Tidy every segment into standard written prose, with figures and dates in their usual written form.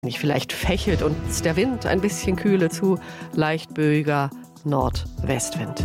Nicht, vielleicht fächelt uns der Wind ein bisschen kühle zu, leicht böiger Nordwestwind.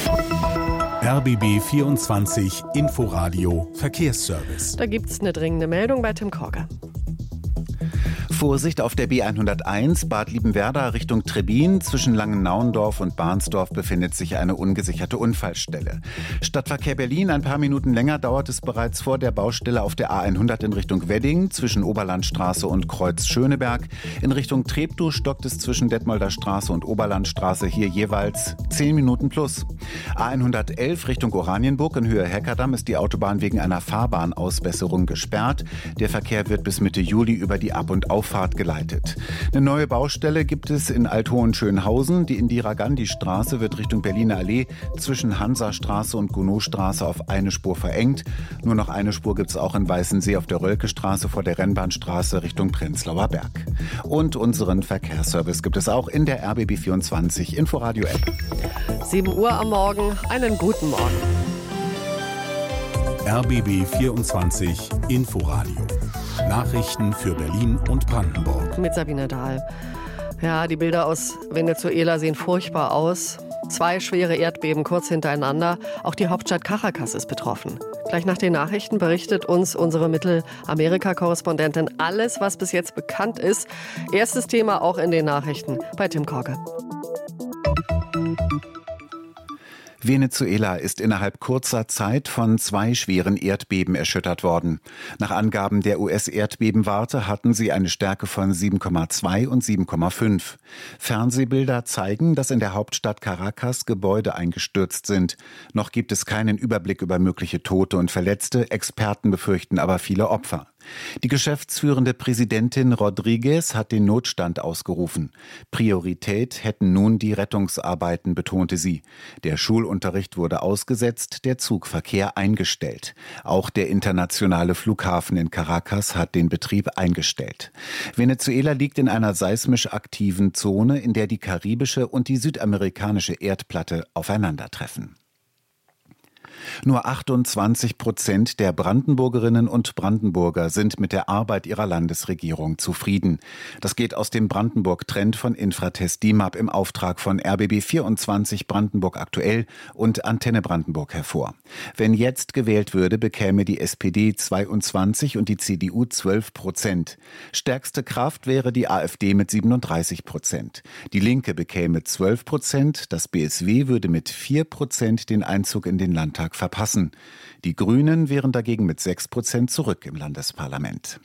RBB 24 Inforadio Verkehrsservice. Da gibt's eine dringende Meldung bei Tim Korge. Vorsicht auf der B101 Bad Liebenwerda Richtung Trebbin. Zwischen Langenauendorf und Bahnsdorf befindet sich eine ungesicherte Unfallstelle. Stadtverkehr Berlin, ein paar Minuten länger dauert es bereits vor der Baustelle auf der A100 in Richtung Wedding, zwischen Oberlandstraße und Kreuz Schöneberg. In Richtung Treptow stockt es zwischen Detmolder Straße und Oberlandstraße, hier jeweils 10 Minuten plus. A111 Richtung Oranienburg in Höhe Heckerdamm ist die Autobahn wegen einer Fahrbahnausbesserung gesperrt. Der Verkehr wird bis Mitte Juli über die Ab- und Auffahrt geleitet. Eine neue Baustelle gibt es in Althohenschönhausen. Die Indira-Gandhi-Straße wird Richtung Berliner Allee zwischen Hansastraße und Gounodstraße auf eine Spur verengt. Nur noch eine Spur gibt es auch in Weißensee auf der Rölkestraße vor der Rennbahnstraße Richtung Prenzlauer Berg. Und unseren Verkehrsservice gibt es auch in der RBB 24 Inforadio-App. 7 Uhr am Morgen, einen guten Morgen. RBB 24 Inforadio. Nachrichten für Berlin und Brandenburg. Mit Sabine Dahl. Ja, die Bilder aus Venezuela sehen furchtbar aus. 2 schwere Erdbeben kurz hintereinander. Auch die Hauptstadt Caracas ist betroffen. Gleich nach den Nachrichten berichtet uns unsere Mittelamerika-Korrespondentin alles, was bis jetzt bekannt ist. Erstes Thema auch in den Nachrichten bei Tim Korge. Venezuela ist innerhalb kurzer Zeit von 2 schweren Erdbeben erschüttert worden. Nach Angaben der US-Erdbebenwarte hatten sie eine Stärke von 7,2 und 7,5. Fernsehbilder zeigen, dass in der Hauptstadt Caracas Gebäude eingestürzt sind. Noch gibt es keinen Überblick über mögliche Tote und Verletzte. Experten befürchten aber viele Opfer. Die geschäftsführende Präsidentin Rodriguez hat den Notstand ausgerufen. Priorität hätten nun die Rettungsarbeiten, betonte sie. Der Schulunterricht wurde ausgesetzt, der Zugverkehr eingestellt. Auch der internationale Flughafen in Caracas hat den Betrieb eingestellt. Venezuela liegt in einer seismisch aktiven Zone, in der die karibische und die südamerikanische Erdplatte aufeinandertreffen. Nur 28% der Brandenburgerinnen und Brandenburger sind mit der Arbeit ihrer Landesregierung zufrieden. Das geht aus dem Brandenburg-Trend von Infratest DIMAP im Auftrag von RBB 24 Brandenburg aktuell und Antenne Brandenburg hervor. Wenn jetzt gewählt würde, bekäme die SPD 22 und die CDU 12%. Stärkste Kraft wäre die AfD mit 37%. Die Linke bekäme 12%, das BSW würde mit 4% den Einzug in den Landtag verpassen. Die Grünen wären dagegen mit 6% zurück im Landesparlament.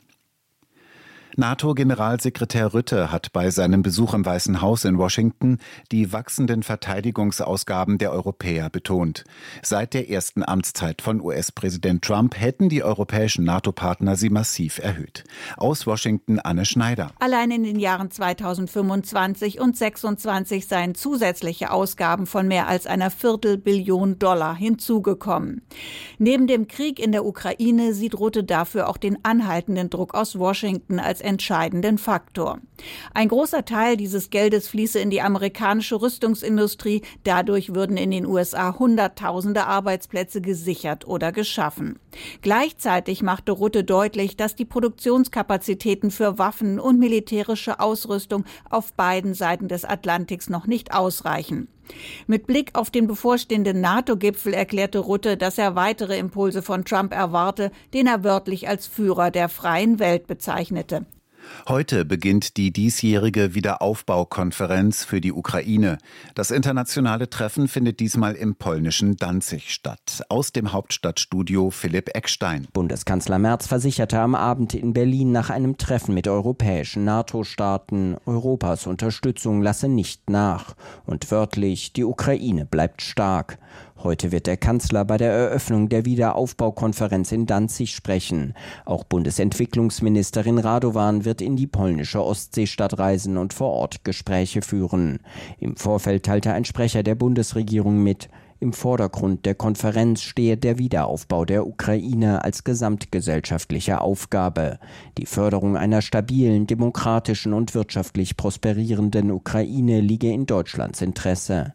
NATO-Generalsekretär Rutte hat bei seinem Besuch im Weißen Haus in Washington die wachsenden Verteidigungsausgaben der Europäer betont. Seit der ersten Amtszeit von US-Präsident Trump hätten die europäischen NATO-Partner sie massiv erhöht. Aus Washington Anne Schneider. Allein in den Jahren 2025 und 2026 seien zusätzliche Ausgaben von mehr als einer Viertelbillion Dollar hinzugekommen. Neben dem Krieg in der Ukraine sieht Rutte dafür auch den anhaltenden Druck aus Washington als entscheidenden Faktor. Ein großer Teil dieses Geldes fließe in die amerikanische Rüstungsindustrie. Dadurch würden in den USA Hunderttausende Arbeitsplätze gesichert oder geschaffen. Gleichzeitig machte Rutte deutlich, dass die Produktionskapazitäten für Waffen und militärische Ausrüstung auf beiden Seiten des Atlantiks noch nicht ausreichen. Mit Blick auf den bevorstehenden NATO-Gipfel erklärte Rutte, dass er weitere Impulse von Trump erwarte, den er wörtlich als Führer der freien Welt bezeichnete. Heute beginnt die diesjährige Wiederaufbaukonferenz für die Ukraine. Das internationale Treffen findet diesmal im polnischen Danzig statt. Aus dem Hauptstadtstudio Philipp Eckstein. Bundeskanzler Merz versicherte am Abend in Berlin nach einem Treffen mit europäischen NATO-Staaten, Europas Unterstützung lasse nicht nach. Und wörtlich, die Ukraine bleibt stark. Heute wird der Kanzler bei der Eröffnung der Wiederaufbaukonferenz in Danzig sprechen. Auch Bundesentwicklungsministerin Radovan wird in die polnische Ostseestadt reisen und vor Ort Gespräche führen. Im Vorfeld teilte ein Sprecher der Bundesregierung mit, im Vordergrund der Konferenz stehe der Wiederaufbau der Ukraine als gesamtgesellschaftliche Aufgabe. Die Förderung einer stabilen, demokratischen und wirtschaftlich prosperierenden Ukraine liege in Deutschlands Interesse.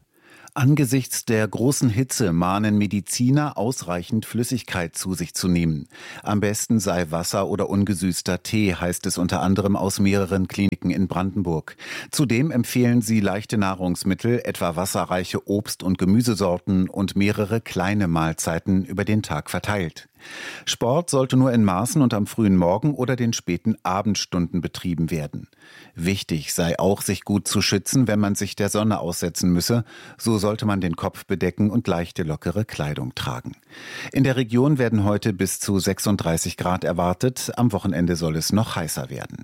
Angesichts der großen Hitze mahnen Mediziner, ausreichend Flüssigkeit zu sich zu nehmen. Am besten sei Wasser oder ungesüßter Tee, heißt es unter anderem aus mehreren Kliniken in Brandenburg. Zudem empfehlen sie leichte Nahrungsmittel, etwa wasserreiche Obst- und Gemüsesorten und mehrere kleine Mahlzeiten über den Tag verteilt. Sport sollte nur in Maßen und am frühen Morgen oder den späten Abendstunden betrieben werden. Wichtig sei auch, sich gut zu schützen, wenn man sich der Sonne aussetzen müsse. So sollte man den Kopf bedecken und leichte, lockere Kleidung tragen. In der Region werden heute bis zu 36 Grad erwartet. Am Wochenende soll es noch heißer werden.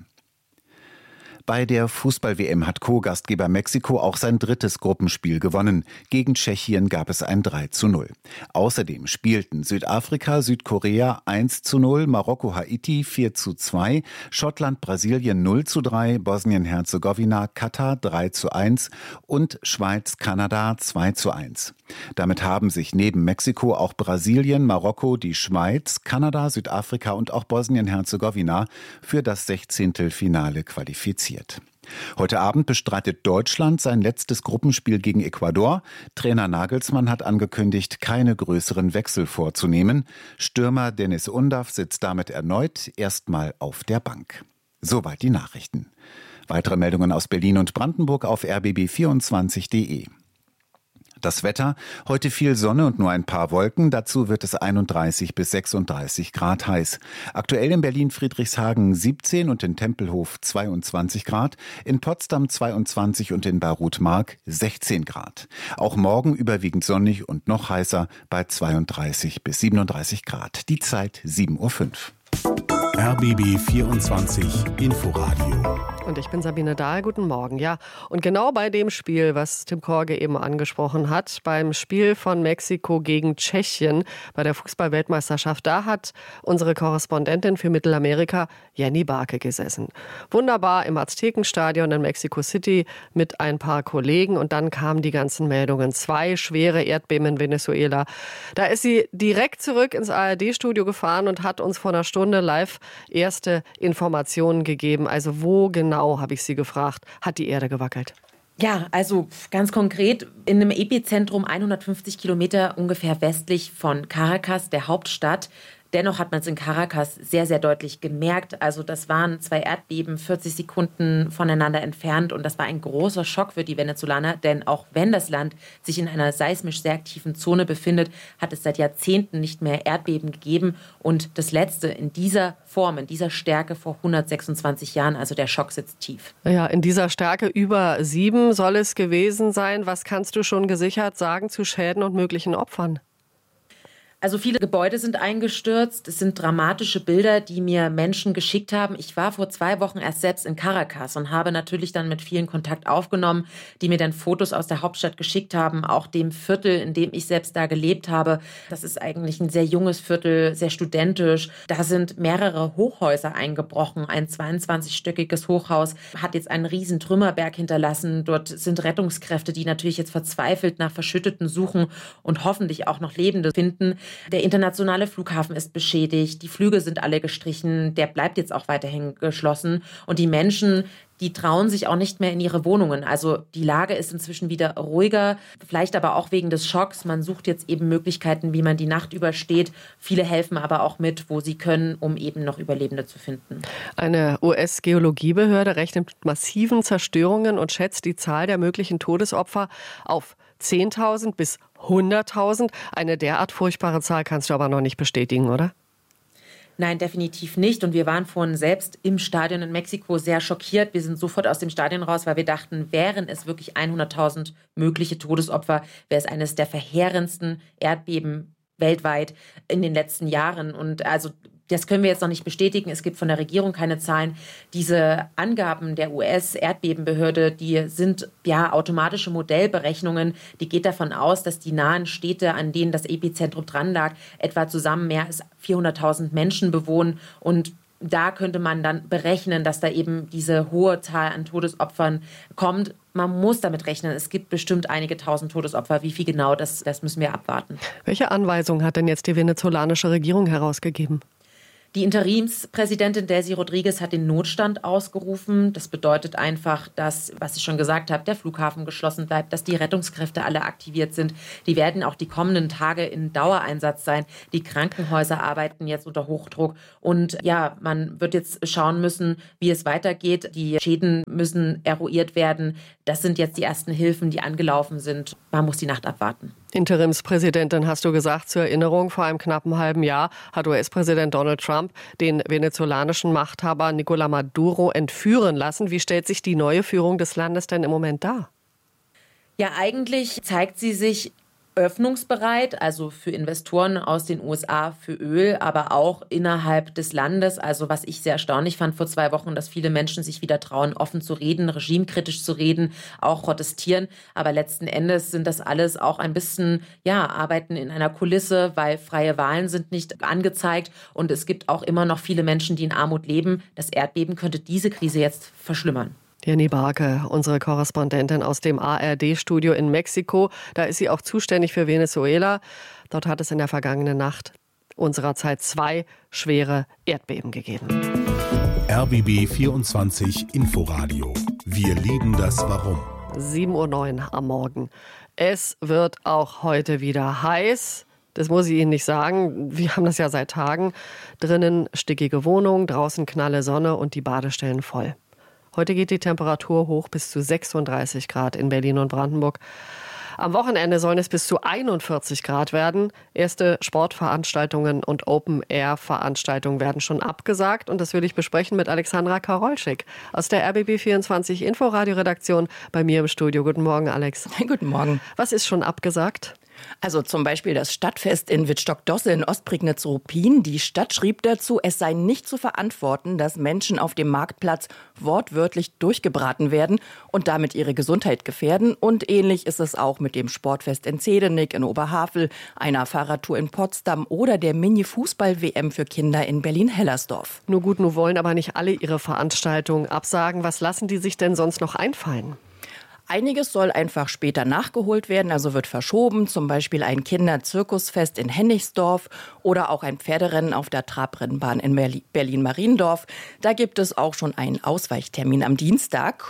Bei der Fußball-WM hat Co-Gastgeber Mexiko auch sein drittes Gruppenspiel gewonnen. Gegen Tschechien gab es ein 3:0. Außerdem spielten Südafrika, Südkorea 1:0, Marokko, Haiti 4:2, Schottland, Brasilien 0:3, Bosnien-Herzegowina, Katar 3:1 und Schweiz, Kanada 2:1. Damit haben sich neben Mexiko auch Brasilien, Marokko, die Schweiz, Kanada, Südafrika und auch Bosnien-Herzegowina für das 16. Finale qualifiziert. Heute Abend bestreitet Deutschland sein letztes Gruppenspiel gegen Ecuador. Trainer Nagelsmann hat angekündigt, keine größeren Wechsel vorzunehmen. Stürmer Dennis Undav sitzt damit erneut erstmal auf der Bank. Soweit die Nachrichten. Weitere Meldungen aus Berlin und Brandenburg auf rbb24.de. Das Wetter, heute viel Sonne und nur ein paar Wolken, dazu wird es 31 bis 36 Grad heiß. Aktuell in Berlin-Friedrichshagen 17 und in Tempelhof 22 Grad, in Potsdam 22 und in Baruth-Mark 16 Grad. Auch morgen überwiegend sonnig und noch heißer bei 32 bis 37 Grad. Die Zeit 7:05 Uhr. RBB 24 Inforadio. Und ich bin Sabine Dahl, guten Morgen. Ja, und genau bei dem Spiel, was Tim Korge eben angesprochen hat, beim Spiel von Mexiko gegen Tschechien bei der Fußball-Weltmeisterschaft, da hat unsere Korrespondentin für Mittelamerika, Jenny Barke, gesessen. Wunderbar im Aztekenstadion in Mexico City mit ein paar Kollegen und dann kamen die ganzen Meldungen. 2 schwere Erdbeben in Venezuela. Da ist sie direkt zurück ins ARD-Studio gefahren und hat uns vor einer Stunde live erste Informationen gegeben. Also wo genau, habe ich sie gefragt, hat die Erde gewackelt? Ja, also ganz konkret in einem Epizentrum 150 Kilometer ungefähr westlich von Caracas, der Hauptstadt. Dennoch hat man es in Caracas sehr, sehr deutlich gemerkt. Also das waren 2 Erdbeben, 40 Sekunden voneinander entfernt. Und das war ein großer Schock für die Venezolaner. Denn auch wenn das Land sich in einer seismisch sehr aktiven Zone befindet, hat es seit Jahrzehnten nicht mehr Erdbeben gegeben. Und das letzte in dieser Form, in dieser Stärke vor 126 Jahren. Also der Schock sitzt tief. Ja, in dieser Stärke über 7 soll es gewesen sein. Was kannst du schon gesichert sagen zu Schäden und möglichen Opfern? Also viele Gebäude sind eingestürzt. Es sind dramatische Bilder, die mir Menschen geschickt haben. Ich war vor 2 Wochen erst selbst in Caracas und habe natürlich dann mit vielen Kontakt aufgenommen, die mir dann Fotos aus der Hauptstadt geschickt haben, auch dem Viertel, in dem ich selbst da gelebt habe. Das ist eigentlich ein sehr junges Viertel, sehr studentisch. Da sind mehrere Hochhäuser eingebrochen. Ein 22-stöckiges Hochhaus hat jetzt einen riesen Trümmerberg hinterlassen. Dort sind Rettungskräfte, die natürlich jetzt verzweifelt nach Verschütteten suchen und hoffentlich auch noch Lebende finden. Der internationale Flughafen ist beschädigt, die Flüge sind alle gestrichen, der bleibt jetzt auch weiterhin geschlossen. Und die Menschen, die trauen sich auch nicht mehr in ihre Wohnungen. Also die Lage ist inzwischen wieder ruhiger, vielleicht aber auch wegen des Schocks. Man sucht jetzt eben Möglichkeiten, wie man die Nacht übersteht. Viele helfen aber auch mit, wo sie können, um eben noch Überlebende zu finden. Eine US-Geologiebehörde rechnet mit massiven Zerstörungen und schätzt die Zahl der möglichen Todesopfer auf 10.000 bis 100.000. Eine derart furchtbare Zahl kannst du aber noch nicht bestätigen, oder? Nein, definitiv nicht. Und wir waren vorhin selbst im Stadion in Mexiko sehr schockiert. Wir sind sofort aus dem Stadion raus, weil wir dachten, wären es wirklich 100.000 mögliche Todesopfer, wäre es eines der verheerendsten Erdbeben weltweit in den letzten Jahren. Und also das können wir jetzt noch nicht bestätigen. Es gibt von der Regierung keine Zahlen. Diese Angaben der US-Erdbebenbehörde, die sind ja automatische Modellberechnungen. Die geht davon aus, dass die nahen Städte, an denen das Epizentrum dran lag, etwa zusammen mehr als 400.000 Menschen bewohnen. Und da könnte man dann berechnen, dass da eben diese hohe Zahl an Todesopfern kommt. Man muss damit rechnen, es gibt bestimmt einige tausend Todesopfer. Wie viel genau, das müssen wir abwarten. Welche Anweisungen hat denn jetzt die venezolanische Regierung herausgegeben? Die Interimspräsidentin Delcy Rodriguez hat den Notstand ausgerufen. Das bedeutet einfach, dass, was ich schon gesagt habe, der Flughafen geschlossen bleibt, dass die Rettungskräfte alle aktiviert sind. Die werden auch die kommenden Tage in Dauereinsatz sein. Die Krankenhäuser arbeiten jetzt unter Hochdruck. Und ja, man wird jetzt schauen müssen, wie es weitergeht. Die Schäden müssen eruiert werden. Das sind jetzt die ersten Hilfen, die angelaufen sind. Man muss die Nacht abwarten. Interimspräsidentin, hast du gesagt, zur Erinnerung, vor einem knappen halben Jahr hat US-Präsident Donald Trump den venezolanischen Machthaber Nicolás Maduro entführen lassen. Wie stellt sich die neue Führung des Landes denn im Moment dar? Ja, eigentlich zeigt sie sich öffnungsbereit, also für Investoren aus den USA für Öl, aber auch innerhalb des Landes. Also was ich sehr erstaunlich fand vor 2 Wochen, dass viele Menschen sich wieder trauen, offen zu reden, regimekritisch zu reden, auch protestieren. Aber letzten Endes sind das alles auch ein bisschen, Arbeiten in einer Kulisse, weil freie Wahlen sind nicht angezeigt. Und es gibt auch immer noch viele Menschen, die in Armut leben. Das Erdbeben könnte diese Krise jetzt verschlimmern. Jenny Barke, unsere Korrespondentin aus dem ARD-Studio in Mexiko. Da ist sie auch zuständig für Venezuela. Dort hat es in der vergangenen Nacht unserer Zeit 2 schwere Erdbeben gegeben. RBB 24 Inforadio. Wir lieben das Warum. 7:09 Uhr am Morgen. Es wird auch heute wieder heiß. Das muss ich Ihnen nicht sagen. Wir haben das ja seit Tagen. Drinnen stickige Wohnung, draußen knalle Sonne und die Badestellen voll. Heute geht die Temperatur hoch bis zu 36 Grad in Berlin und Brandenburg. Am Wochenende sollen es bis zu 41 Grad werden. Erste Sportveranstaltungen und Open-Air-Veranstaltungen werden schon abgesagt. Und das will ich besprechen mit Alexandra Karolschik aus der RBB 24 Inforadio-Redaktion bei mir im Studio. Guten Morgen, Alex. Guten Morgen. Was ist schon abgesagt? Also zum Beispiel das Stadtfest in Wittstock-Dosse in Ostprignitz-Ruppin. Die Stadt schrieb dazu, es sei nicht zu verantworten, dass Menschen auf dem Marktplatz wortwörtlich durchgebraten werden und damit ihre Gesundheit gefährden. Und ähnlich ist es auch mit dem Sportfest in Zedenick, in Oberhavel, einer Fahrradtour in Potsdam oder der Mini-Fußball-WM für Kinder in Berlin-Hellersdorf. Nur gut, nur wollen aber nicht alle ihre Veranstaltungen absagen. Was lassen die sich denn sonst noch einfallen? Einiges soll einfach später nachgeholt werden, also wird verschoben, zum Beispiel ein Kinderzirkusfest in Hennigsdorf oder auch ein Pferderennen auf der Trabrennbahn in Berlin-Mariendorf. Da gibt es auch schon einen Ausweichtermin am Dienstag.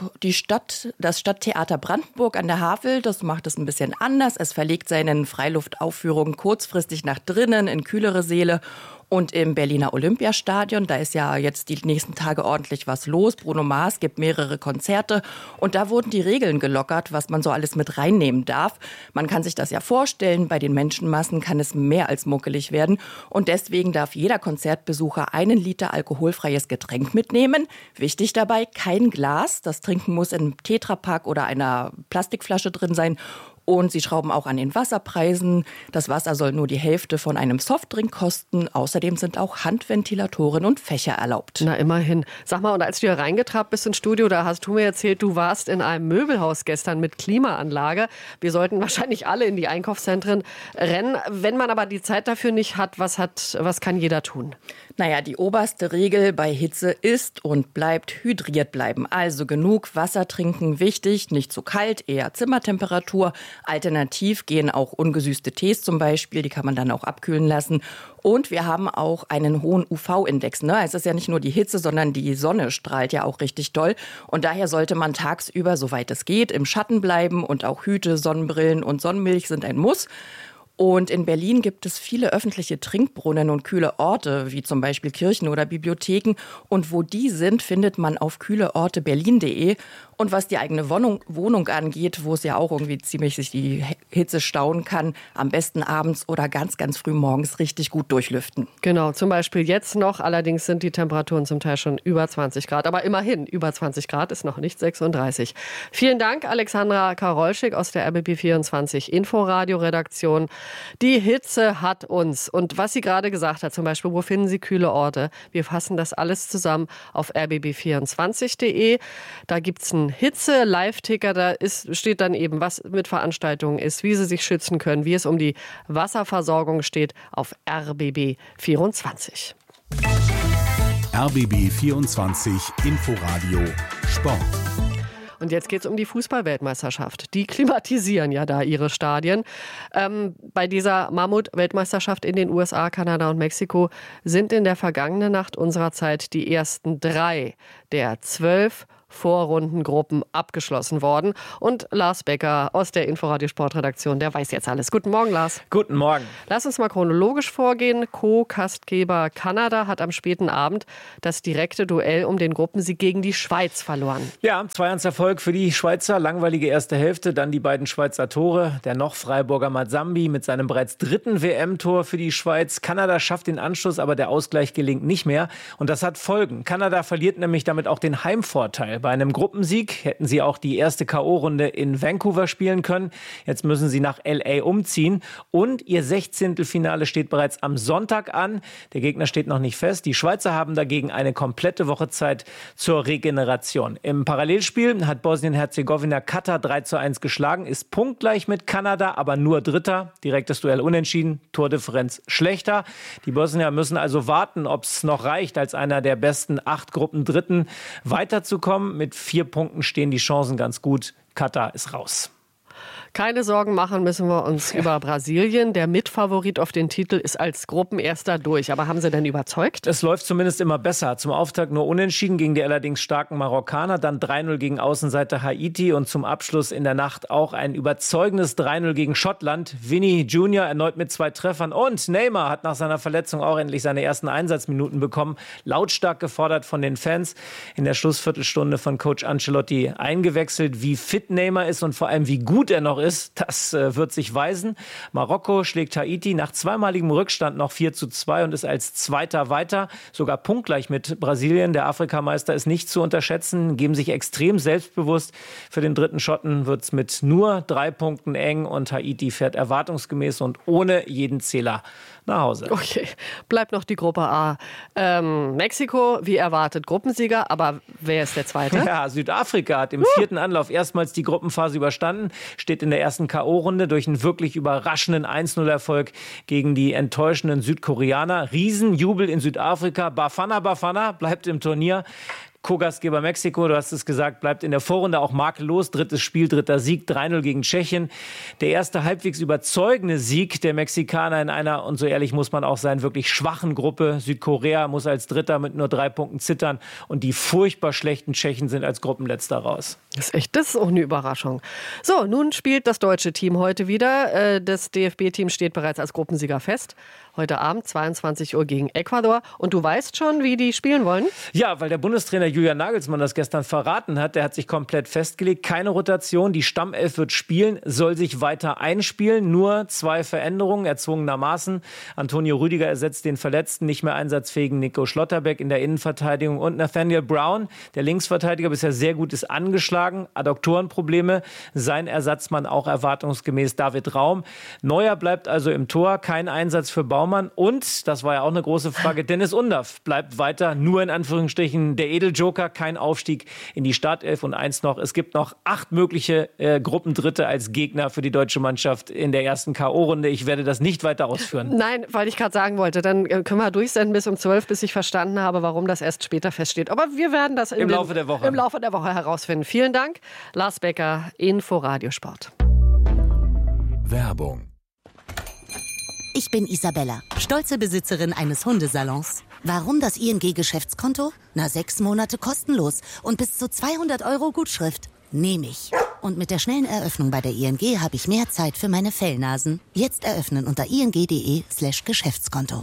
Das Stadttheater Brandenburg an der Havel, das macht es ein bisschen anders. Es verlegt seine Freiluftaufführungen kurzfristig nach drinnen in kühlere Säle. Und im Berliner Olympiastadion, da ist ja jetzt die nächsten Tage ordentlich was los. Bruno Mars gibt mehrere Konzerte und da wurden die Regeln gelockert, was man so alles mit reinnehmen darf. Man kann sich das ja vorstellen, bei den Menschenmassen kann es mehr als muckelig werden. Und deswegen darf jeder Konzertbesucher 1 Liter alkoholfreies Getränk mitnehmen. Wichtig dabei, kein Glas. Das Trinken muss in einem Tetrapack oder einer Plastikflasche drin sein. Und sie schrauben auch an den Wasserpreisen. Das Wasser soll nur die Hälfte von einem Softdrink kosten. Außerdem sind auch Handventilatoren und Fächer erlaubt. Na, immerhin. Sag mal, und als du hier reingetrabt bist ins Studio, da hast du mir erzählt, du warst in einem Möbelhaus gestern mit Klimaanlage. Wir sollten wahrscheinlich alle in die Einkaufszentren rennen. Wenn man aber die Zeit dafür nicht hat, was kann jeder tun? Naja, die oberste Regel bei Hitze ist und bleibt hydriert bleiben. Also genug Wasser trinken, wichtig, nicht zu kalt, eher Zimmertemperatur. Alternativ gehen auch ungesüßte Tees zum Beispiel, die kann man dann auch abkühlen lassen. Und wir haben auch einen hohen UV-Index. Ne? Es ist ja nicht nur die Hitze, sondern die Sonne strahlt ja auch richtig doll. Und daher sollte man tagsüber, soweit es geht, im Schatten bleiben. Und auch Hüte, Sonnenbrillen und Sonnenmilch sind ein Muss. Und in Berlin gibt es viele öffentliche Trinkbrunnen und kühle Orte, wie zum Beispiel Kirchen oder Bibliotheken. Und wo die sind, findet man auf kühleorteberlin.de. Und was die eigene Wohnung angeht, wo es ja auch irgendwie ziemlich sich die Hitze stauen kann, am besten abends oder ganz, ganz früh morgens richtig gut durchlüften. Genau, zum Beispiel jetzt noch. Allerdings sind die Temperaturen zum Teil schon über 20 Grad. Aber immerhin, über 20 Grad ist noch nicht 36. Vielen Dank, Alexandra Karolschik aus der RBB 24 Inforadio-Redaktion. Die Hitze hat uns. Und was sie gerade gesagt hat, zum Beispiel, wo finden Sie kühle Orte? Wir fassen das alles zusammen auf rbb24.de. Da gibt es einen Hitze-Live-Ticker. Da steht dann eben, was mit Veranstaltungen ist, wie Sie sich schützen können, wie es um die Wasserversorgung steht auf RBB24. RBB 24 Inforadio Sport. Und jetzt geht es um die Fußball-Weltmeisterschaft. Die klimatisieren ja da ihre Stadien. Bei dieser Mammut-Weltmeisterschaft in den USA, Kanada und Mexiko sind in der vergangenen Nacht unserer Zeit die ersten 3 der 12 Vorrundengruppen abgeschlossen worden. Und Lars Becker aus der Inforadio-Sportredaktion, der weiß jetzt alles. Guten Morgen, Lars. Guten Morgen. Lass uns mal chronologisch vorgehen. Co-Gastgeber Kanada hat am späten Abend das direkte Duell um den Gruppensieg gegen die Schweiz verloren. Ja, 2-1-Erfolg für die Schweizer. Langweilige erste Hälfte, dann die beiden Schweizer Tore. Der noch Freiburger Mazambi mit seinem bereits 3. WM-Tor für die Schweiz. Kanada schafft den Anschluss, aber der Ausgleich gelingt nicht mehr. Und das hat Folgen. Kanada verliert nämlich damit auch den Heimvorteil. Bei einem Gruppensieg hätten sie auch die erste K.O.-Runde in Vancouver spielen können. Jetzt müssen sie nach L.A. umziehen. Und ihr 16. Finale steht bereits am Sonntag an. Der Gegner steht noch nicht fest. Die Schweizer haben dagegen eine komplette Woche Zeit zur Regeneration. Im Parallelspiel hat Bosnien-Herzegowina Katar 3:1 geschlagen, ist punktgleich mit Kanada, aber nur Dritter. Direktes Duell unentschieden, Tordifferenz schlechter. Die Bosnier müssen also warten, ob es noch reicht, als einer der besten 8 Gruppendritten weiterzukommen. Mit 4 Punkten stehen die Chancen ganz gut. Katar ist raus. Keine Sorgen machen müssen wir uns über Brasilien. Der Mitfavorit auf den Titel ist als Gruppenerster durch. Aber haben sie denn überzeugt? Es läuft zumindest immer besser. Zum Auftakt nur unentschieden gegen die allerdings starken Marokkaner, dann 3:0 gegen Außenseiter Haiti und zum Abschluss in der Nacht auch ein überzeugendes 3:0 gegen Schottland. Vinny Junior erneut mit 2 Treffern und Neymar hat nach seiner Verletzung auch endlich seine ersten Einsatzminuten bekommen. Lautstark gefordert von den Fans. In der Schlussviertelstunde von Coach Ancelotti eingewechselt. Wie fit Neymar ist und vor allem wie gut er noch ist, das wird sich weisen. Marokko schlägt Haiti nach zweimaligem Rückstand noch 4:2 und ist als Zweiter weiter. Sogar punktgleich mit Brasilien. Der Afrikameister ist nicht zu unterschätzen, geben sich extrem selbstbewusst. Für den dritten Schotten wird es mit nur 3 Punkten eng und Haiti fährt erwartungsgemäß und ohne jeden Zähler nach Hause. Okay, bleibt noch die Gruppe A. Mexiko, wie erwartet, Gruppensieger, aber wer ist der Zweite? Ja, Südafrika hat im 4. Anlauf erstmals die Gruppenphase überstanden, steht in der ersten K.O.-Runde durch einen wirklich überraschenden 1:0-Erfolg gegen die enttäuschenden Südkoreaner. Riesenjubel in Südafrika. Bafana bleibt im Turnier. Co-Gastgeber Mexiko, du hast es gesagt, bleibt in der Vorrunde auch makellos. 3. Spiel, 3. Sieg, 3:0 gegen Tschechien. Der erste halbwegs überzeugende Sieg der Mexikaner in einer, und so ehrlich muss man auch sein, wirklich schwachen Gruppe. Südkorea muss als Dritter mit nur 3 Punkten zittern und die furchtbar schlechten Tschechen sind als Gruppenletzter raus. Das ist auch eine Überraschung. So, nun spielt das deutsche Team heute wieder. Das DFB-Team steht bereits als Gruppensieger fest. Heute Abend 22 Uhr gegen Ecuador. Und du weißt schon, wie die spielen wollen? Ja, weil der Bundestrainer Julian Nagelsmann das gestern verraten hat. Der hat sich komplett festgelegt. Keine Rotation. Die Stammelf wird spielen, soll sich weiter einspielen. Nur 2 Veränderungen, erzwungenermaßen. Antonio Rüdiger ersetzt den verletzten, nicht mehr einsatzfähigen Nico Schlotterbeck in der Innenverteidigung. Und Nathaniel Brown, der Linksverteidiger, bisher sehr gut, ist angeschlagen. Adduktorenprobleme. Sein Ersatzmann auch erwartungsgemäß David Raum. Neuer bleibt also im Tor. Kein Einsatz für Baumann. Und, das war ja auch eine große Frage, Dennis Undaff bleibt weiter, nur in Anführungsstrichen der Edeljoker, kein Aufstieg in die Startelf. Und eins noch, es gibt noch 8 mögliche Gruppendritte als Gegner für die deutsche Mannschaft in der ersten K.O.-Runde. Ich werde das nicht weiter ausführen. Nein, weil ich gerade sagen wollte, dann können wir durchsenden bis um 12, bis ich verstanden habe, warum das erst später feststeht. Aber wir werden das im Laufe der Woche herausfinden. Vielen Dank, Lars Becker, Inforadio Sport. Werbung. Ich bin Isabella, stolze Besitzerin eines Hundesalons. Warum das ING-Geschäftskonto? 6 Monate kostenlos und bis zu 200 € Gutschrift. Nehme ich. Und mit der schnellen Eröffnung bei der ING habe ich mehr Zeit für meine Fellnasen. Jetzt eröffnen unter ing.de/Geschäftskonto.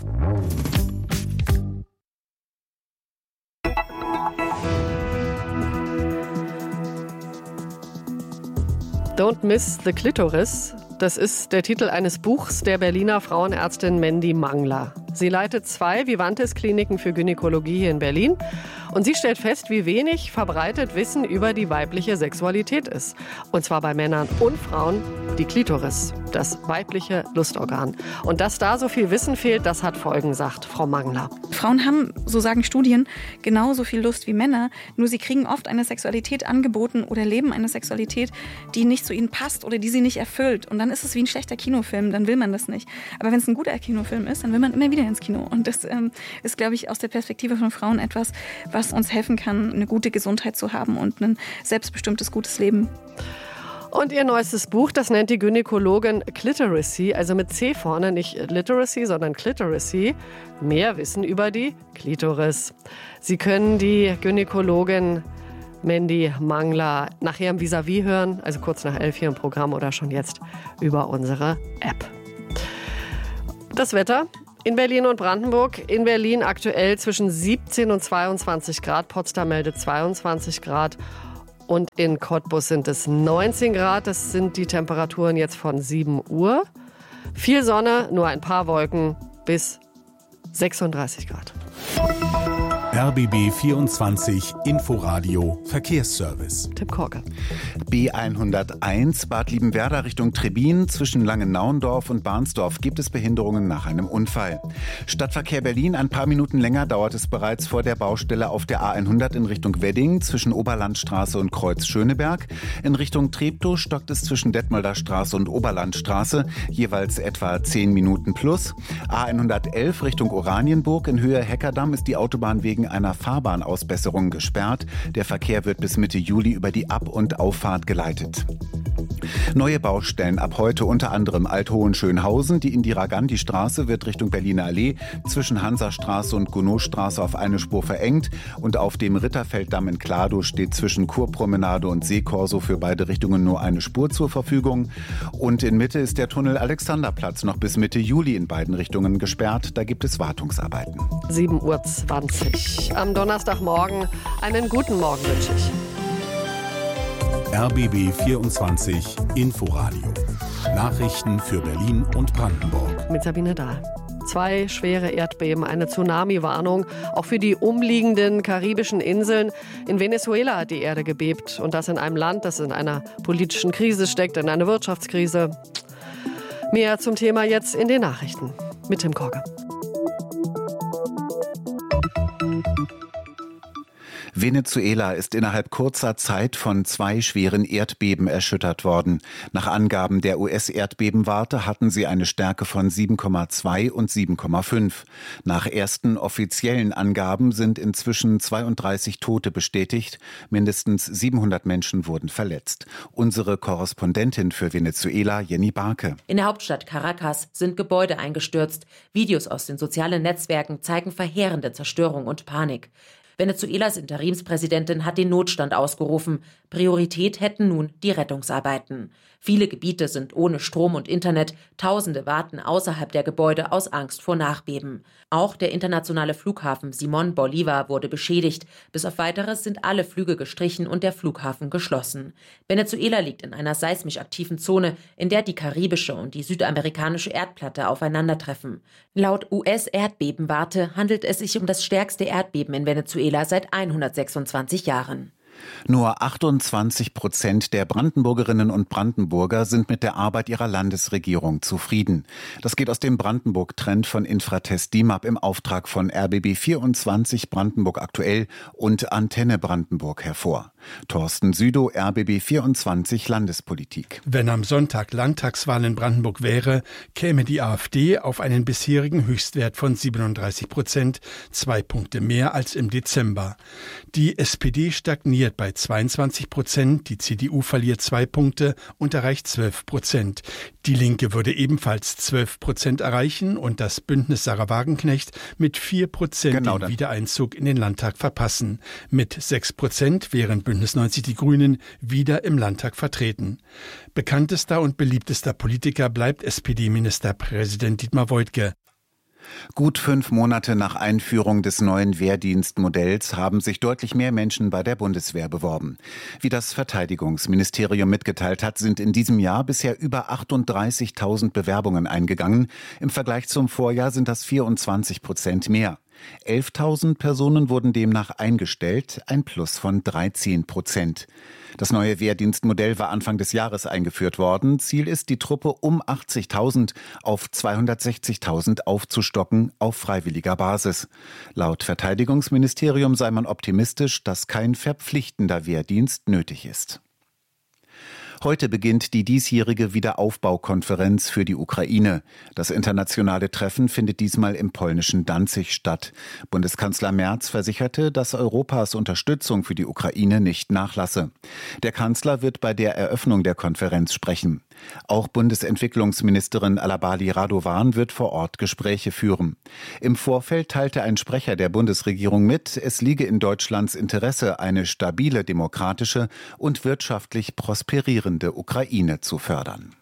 Don't Miss the Clitoris. Das ist der Titel eines Buchs der Berliner Frauenärztin Mandy Mangler. Sie leitet 2 Vivantes-Kliniken für Gynäkologie hier in Berlin. Und sie stellt fest, wie wenig verbreitet Wissen über die weibliche Sexualität ist. Und zwar bei Männern und Frauen, die Klitoris. das weibliche Lustorgan. Und dass da so viel Wissen fehlt, das hat Folgen, sagt Frau Mangler. Frauen haben, so sagen Studien, genauso viel Lust wie Männer, nur sie kriegen oft eine Sexualität angeboten oder leben eine Sexualität, die nicht zu ihnen passt oder die sie nicht erfüllt. Und dann ist es wie ein schlechter Kinofilm, dann will man das nicht. Aber wenn es ein guter Kinofilm ist, dann will man immer wieder ins Kino. Und das ist, glaube ich, aus der Perspektive von Frauen etwas, was uns helfen kann, eine gute Gesundheit zu haben und ein selbstbestimmtes, gutes Leben. Und ihr neuestes Buch, das nennt die Gynäkologin Cliteracy, also mit C vorne, nicht Literacy, sondern Cliteracy. Mehr Wissen über die Klitoris. Sie können die Gynäkologin Mandy Mangler nachher im Vis-à-vis hören, also kurz nach 11 hier im Programm oder schon jetzt über unsere App. Das Wetter in Berlin und Brandenburg. In Berlin aktuell zwischen 17 und 22 Grad. Potsdam meldet 22 Grad. Und in Cottbus sind es 19 Grad. Das sind die Temperaturen jetzt von 7 Uhr. Viel Sonne, nur ein paar Wolken bis 36 Grad. RBB 24 Inforadio Verkehrsservice. Tim Korke. B101 Bad Liebenwerda Richtung Trebin zwischen Langenauendorf und Barnsdorf gibt es Behinderungen nach einem Unfall. Stadtverkehr Berlin, ein paar Minuten länger dauert es bereits vor der Baustelle auf der A100 in Richtung Wedding zwischen Oberlandstraße und Kreuz Schöneberg. In Richtung Treptow stockt es zwischen Detmolder Straße und Oberlandstraße, jeweils etwa 10 Minuten plus. A111 Richtung Oranienburg in Höhe Heckerdamm ist die Autobahn wegen einer Fahrbahnausbesserung gesperrt. Der Verkehr wird bis Mitte Juli über die Ab- und Auffahrt geleitet. Neue Baustellen ab heute unter anderem Althohenschönhausen. Die Indira-Gandhi-Straße wird Richtung Berliner Allee zwischen Hansastraße und Gounodstraße auf eine Spur verengt. Und auf dem Ritterfelddamm in Kladow steht zwischen Kurpromenade und Seekorso für beide Richtungen nur eine Spur zur Verfügung. Und in Mitte ist der Tunnel Alexanderplatz noch bis Mitte Juli in beiden Richtungen gesperrt. Da gibt es Wartungsarbeiten. 7:20 Uhr. Am Donnerstagmorgen einen guten Morgen wünsche ich. RBB 24 Inforadio. Nachrichten für Berlin und Brandenburg. Mit Sabine Dahl. 2 schwere Erdbeben, eine Tsunami-Warnung. Auch für die umliegenden karibischen Inseln. In Venezuela hat die Erde gebebt. Und das in einem Land, das in einer politischen Krise steckt, in einer Wirtschaftskrise. Mehr zum Thema jetzt in den Nachrichten. Mit Tim Korke. Venezuela ist innerhalb kurzer Zeit von 2 schweren Erdbeben erschüttert worden. Nach Angaben der US-Erdbebenwarte hatten sie eine Stärke von 7,2 und 7,5. Nach ersten offiziellen Angaben sind inzwischen 32 Tote bestätigt. Mindestens 700 Menschen wurden verletzt. Unsere Korrespondentin für Venezuela, Jenny Barke. In der Hauptstadt Caracas sind Gebäude eingestürzt. Videos aus den sozialen Netzwerken zeigen verheerende Zerstörung und Panik. Venezuelas Interimspräsidentin hat den Notstand ausgerufen. Priorität hätten nun die Rettungsarbeiten. Viele Gebiete sind ohne Strom und Internet. Tausende warten außerhalb der Gebäude aus Angst vor Nachbeben. Auch der internationale Flughafen Simón Bolívar wurde beschädigt. Bis auf Weiteres sind alle Flüge gestrichen und der Flughafen geschlossen. Venezuela liegt in einer seismisch aktiven Zone, in der die karibische und die südamerikanische Erdplatte aufeinandertreffen. Laut US-Erdbebenwarte handelt es sich um das stärkste Erdbeben in Venezuela seit 126 Jahren. Nur 28% der Brandenburgerinnen und Brandenburger sind mit der Arbeit ihrer Landesregierung zufrieden. Das geht aus dem Brandenburg-Trend von Infratest DIMAP im Auftrag von RBB 24 Brandenburg aktuell und Antenne Brandenburg hervor. Thorsten Südow, RBB 24 Landespolitik. Wenn am Sonntag Landtagswahl in Brandenburg wäre, käme die AfD auf einen bisherigen Höchstwert von 37%, 2 Punkte mehr als im Dezember. Die SPD stagniert bei 22%, die CDU verliert 2 Punkte und erreicht 12%. Die Linke würde ebenfalls 12% erreichen und das Bündnis Sarah Wagenknecht mit 4% den Wiedereinzug in den Landtag verpassen. Mit 6% wären Bündnis 90 die Grünen wieder im Landtag vertreten. Bekanntester und beliebtester Politiker bleibt SPD-Ministerpräsident Dietmar Woidke. Gut 5 Monate nach Einführung des neuen Wehrdienstmodells haben sich deutlich mehr Menschen bei der Bundeswehr beworben. Wie das Verteidigungsministerium mitgeteilt hat, sind in diesem Jahr bisher über 38.000 Bewerbungen eingegangen. Im Vergleich zum Vorjahr sind das 24% mehr. 11.000 Personen wurden demnach eingestellt, ein Plus von 13%. Das neue Wehrdienstmodell war Anfang des Jahres eingeführt worden. Ziel ist, die Truppe um 80.000 auf 260.000 aufzustocken auf freiwilliger Basis. Laut Verteidigungsministerium sei man optimistisch, dass kein verpflichtender Wehrdienst nötig ist. Heute beginnt die diesjährige Wiederaufbaukonferenz für die Ukraine. Das internationale Treffen findet diesmal im polnischen Danzig statt. Bundeskanzler Merz versicherte, dass Europas Unterstützung für die Ukraine nicht nachlasse. Der Kanzler wird bei der Eröffnung der Konferenz sprechen. Auch Bundesentwicklungsministerin Alabali Radovan wird vor Ort Gespräche führen. Im Vorfeld teilte ein Sprecher der Bundesregierung mit, es liege in Deutschlands Interesse, eine stabile, demokratische und wirtschaftlich prosperierende Ukraine zu fördern.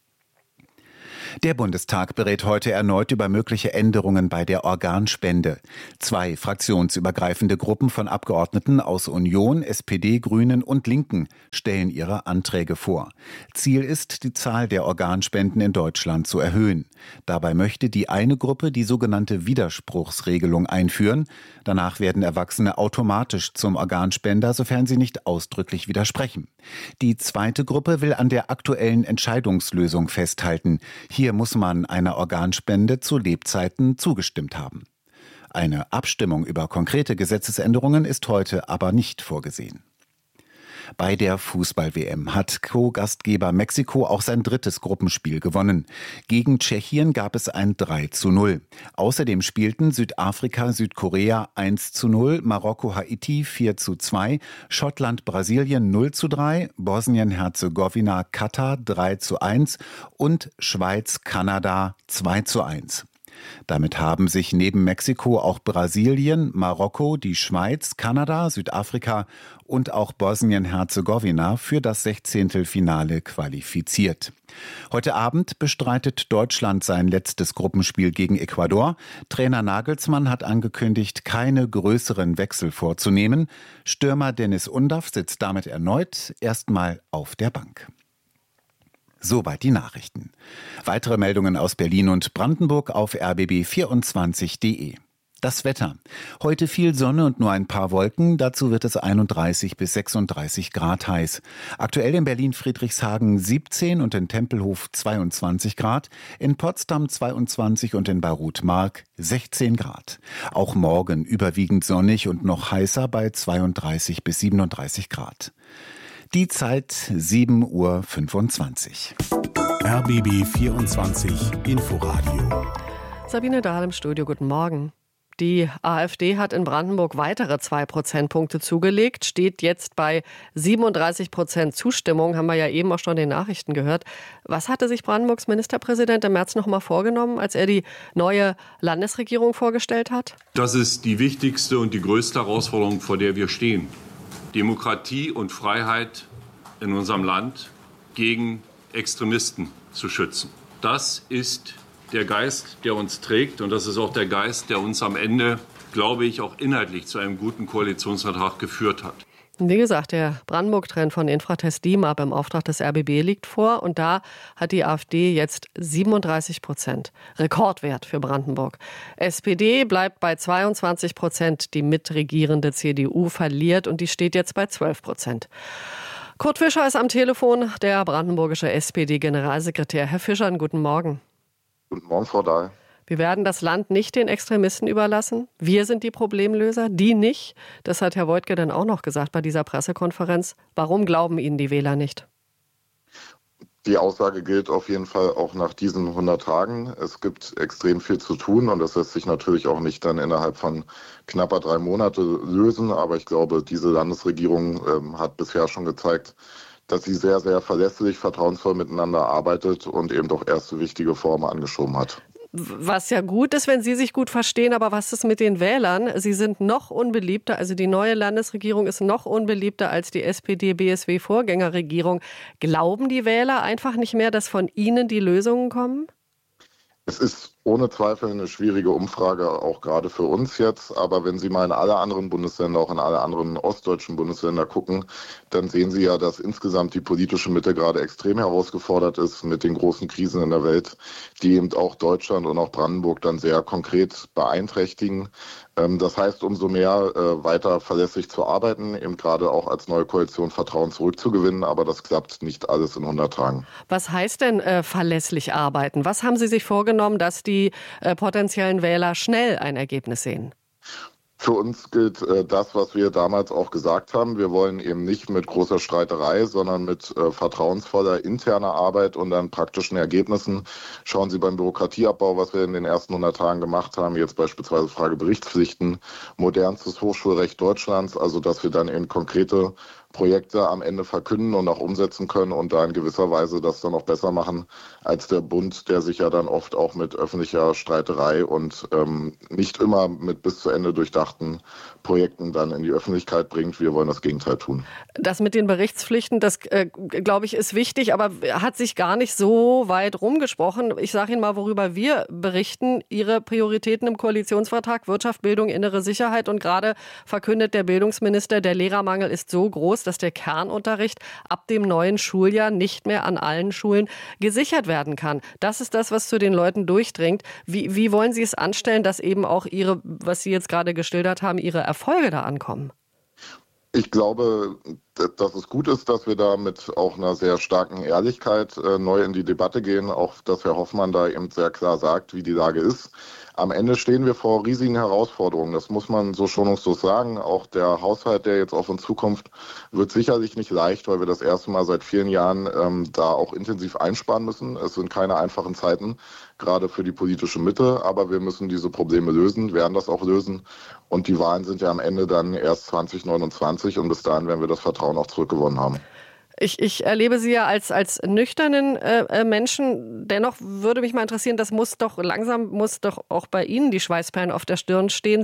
Der Bundestag berät heute erneut über mögliche Änderungen bei der Organspende. 2 fraktionsübergreifende Gruppen von Abgeordneten aus Union, SPD, Grünen und Linken stellen ihre Anträge vor. Ziel ist, die Zahl der Organspenden in Deutschland zu erhöhen. Dabei möchte die eine Gruppe die sogenannte Widerspruchsregelung einführen. Danach werden Erwachsene automatisch zum Organspender, sofern sie nicht ausdrücklich widersprechen. Die zweite Gruppe will an der aktuellen Entscheidungslösung festhalten. Hier muss man einer Organspende zu Lebzeiten zugestimmt haben. Eine Abstimmung über konkrete Gesetzesänderungen ist heute aber nicht vorgesehen. Bei der Fußball-WM hat Co-Gastgeber Mexiko auch sein 3. Gruppenspiel gewonnen. Gegen Tschechien gab es ein 3:0. Außerdem spielten Südafrika, Südkorea 1:0, Marokko, Haiti 4:2, Schottland, Brasilien 0:3, Bosnien-Herzegowina, Katar 3:1 und Schweiz, Kanada 2:1. Damit haben sich neben Mexiko auch Brasilien, Marokko, die Schweiz, Kanada, Südafrika und auch Bosnien-Herzegowina für das 16. qualifiziert. Heute Abend bestreitet Deutschland sein letztes Gruppenspiel gegen Ecuador. Trainer Nagelsmann hat angekündigt, keine größeren Wechsel vorzunehmen. Stürmer Dennis Undaff sitzt damit erneut erstmal auf der Bank. Soweit die Nachrichten. Weitere Meldungen aus Berlin und Brandenburg auf rbb24.de. Das Wetter. Heute viel Sonne und nur ein paar Wolken. Dazu wird es 31 bis 36 Grad heiß. Aktuell in Berlin-Friedrichshagen 17 und in Tempelhof 22 Grad. In Potsdam 22 und in Baruth-Mark 16 Grad. Auch morgen überwiegend sonnig und noch heißer bei 32 bis 37 Grad. Die Zeit 7:25 Uhr. RBB 24 Inforadio. Sabine Dahl im Studio, guten Morgen. Die AfD hat in Brandenburg weitere 2 Prozentpunkte zugelegt, steht jetzt bei 37% Zustimmung, haben wir ja eben auch schon in den Nachrichten gehört. Was hatte sich Brandenburgs Ministerpräsident im März noch mal vorgenommen, als er die neue Landesregierung vorgestellt hat? Das ist die wichtigste und die größte Herausforderung, vor der wir stehen. Demokratie und Freiheit in unserem Land gegen Extremisten zu schützen. Das ist der Geist, der uns trägt, und das ist auch der Geist, der uns am Ende, glaube ich, auch inhaltlich zu einem guten Koalitionsvertrag geführt hat. Wie gesagt, der Brandenburg-Trend von Infratest DIMAP im Auftrag des RBB liegt vor und da hat die AfD jetzt 37%. Rekordwert für Brandenburg. SPD bleibt bei 22%, die mitregierende CDU verliert und die steht jetzt bei 12%. Kurt Fischer ist am Telefon, der brandenburgische SPD-Generalsekretär. Herr Fischer, einen guten Morgen. Guten Morgen, Frau Dahl. Wir werden das Land nicht den Extremisten überlassen. Wir sind die Problemlöser, die nicht. Das hat Herr Woidke dann auch noch gesagt bei dieser Pressekonferenz. Warum glauben Ihnen die Wähler nicht? Die Aussage gilt auf jeden Fall auch nach diesen 100 Tagen. Es gibt extrem viel zu tun und das lässt sich natürlich auch nicht dann innerhalb von knapper 3 Monate lösen. Aber ich glaube, diese Landesregierung hat bisher schon gezeigt, dass sie sehr, sehr verlässlich, vertrauensvoll miteinander arbeitet und eben doch erste wichtige Reformen angeschoben hat. Was ja gut ist, wenn Sie sich gut verstehen, aber was ist mit den Wählern? Sie sind noch unbeliebter, also die neue Landesregierung ist noch unbeliebter als die SPD-BSW-Vorgängerregierung. Glauben die Wähler einfach nicht mehr, dass von Ihnen die Lösungen kommen? Es ist Ohne Zweifel eine schwierige Umfrage, auch gerade für uns jetzt. Aber wenn Sie mal in alle anderen Bundesländer, auch in alle anderen ostdeutschen Bundesländer gucken, dann sehen Sie ja, dass insgesamt die politische Mitte gerade extrem herausgefordert ist mit den großen Krisen in der Welt, die eben auch Deutschland und auch Brandenburg dann sehr konkret beeinträchtigen. Das heißt, umso mehr weiter verlässlich zu arbeiten, eben gerade auch als neue Koalition Vertrauen zurückzugewinnen. Aber das klappt nicht alles in 100 Tagen. Was heißt denn verlässlich arbeiten? Was haben Sie sich vorgenommen, dass die potenziellen Wähler schnell ein Ergebnis sehen? Für uns gilt das, was wir damals auch gesagt haben. Wir wollen eben nicht mit großer Streiterei, sondern mit vertrauensvoller interner Arbeit und dann praktischen Ergebnissen. Schauen Sie beim Bürokratieabbau, was wir in den ersten 100 Tagen gemacht haben, jetzt beispielsweise Frage Berichtspflichten, modernstes Hochschulrecht Deutschlands, also dass wir dann eben konkrete Projekte am Ende verkünden und auch umsetzen können und da in gewisser Weise das dann auch besser machen als der Bund, der sich ja dann oft auch mit öffentlicher Streiterei und nicht immer mit bis zu Ende durchdachten Projekten dann in die Öffentlichkeit bringt. Wir wollen das Gegenteil tun. Das mit den Berichtspflichten, das glaube ich ist wichtig, aber hat sich gar nicht so weit rumgesprochen. Ich sage Ihnen mal, worüber wir berichten. Ihre Prioritäten im Koalitionsvertrag, Wirtschaft, Bildung, innere Sicherheit und gerade verkündet der Bildungsminister, der Lehrermangel ist so groß, dass der Kernunterricht ab dem neuen Schuljahr nicht mehr an allen Schulen gesichert werden kann. Das ist das, was zu den Leuten durchdringt. Wie wollen Sie es anstellen, dass eben auch Ihre, was Sie jetzt gerade geschildert haben, Ihre Erfolge da ankommen? Ich glaube, dass es gut ist, dass wir da mit auch einer sehr starken Ehrlichkeit neu in die Debatte gehen, auch dass Herr Hoffmann da eben sehr klar sagt, wie die Lage ist. Am Ende stehen wir vor riesigen Herausforderungen, das muss man so schonungslos sagen. Auch der Haushalt, der jetzt auf uns zukommt, wird sicherlich nicht leicht, weil wir das erste Mal seit vielen Jahren da auch intensiv einsparen müssen. Es sind keine einfachen Zeiten, gerade für die politische Mitte, aber wir müssen diese Probleme lösen, werden das auch lösen. Und die Wahlen sind ja am Ende dann erst 2029 und bis dahin werden wir das Vertrauen auch zurückgewonnen haben. Ich erlebe Sie ja als nüchternen Menschen. Dennoch würde mich mal interessieren, das muss doch auch bei Ihnen die Schweißperlen auf der Stirn stehen.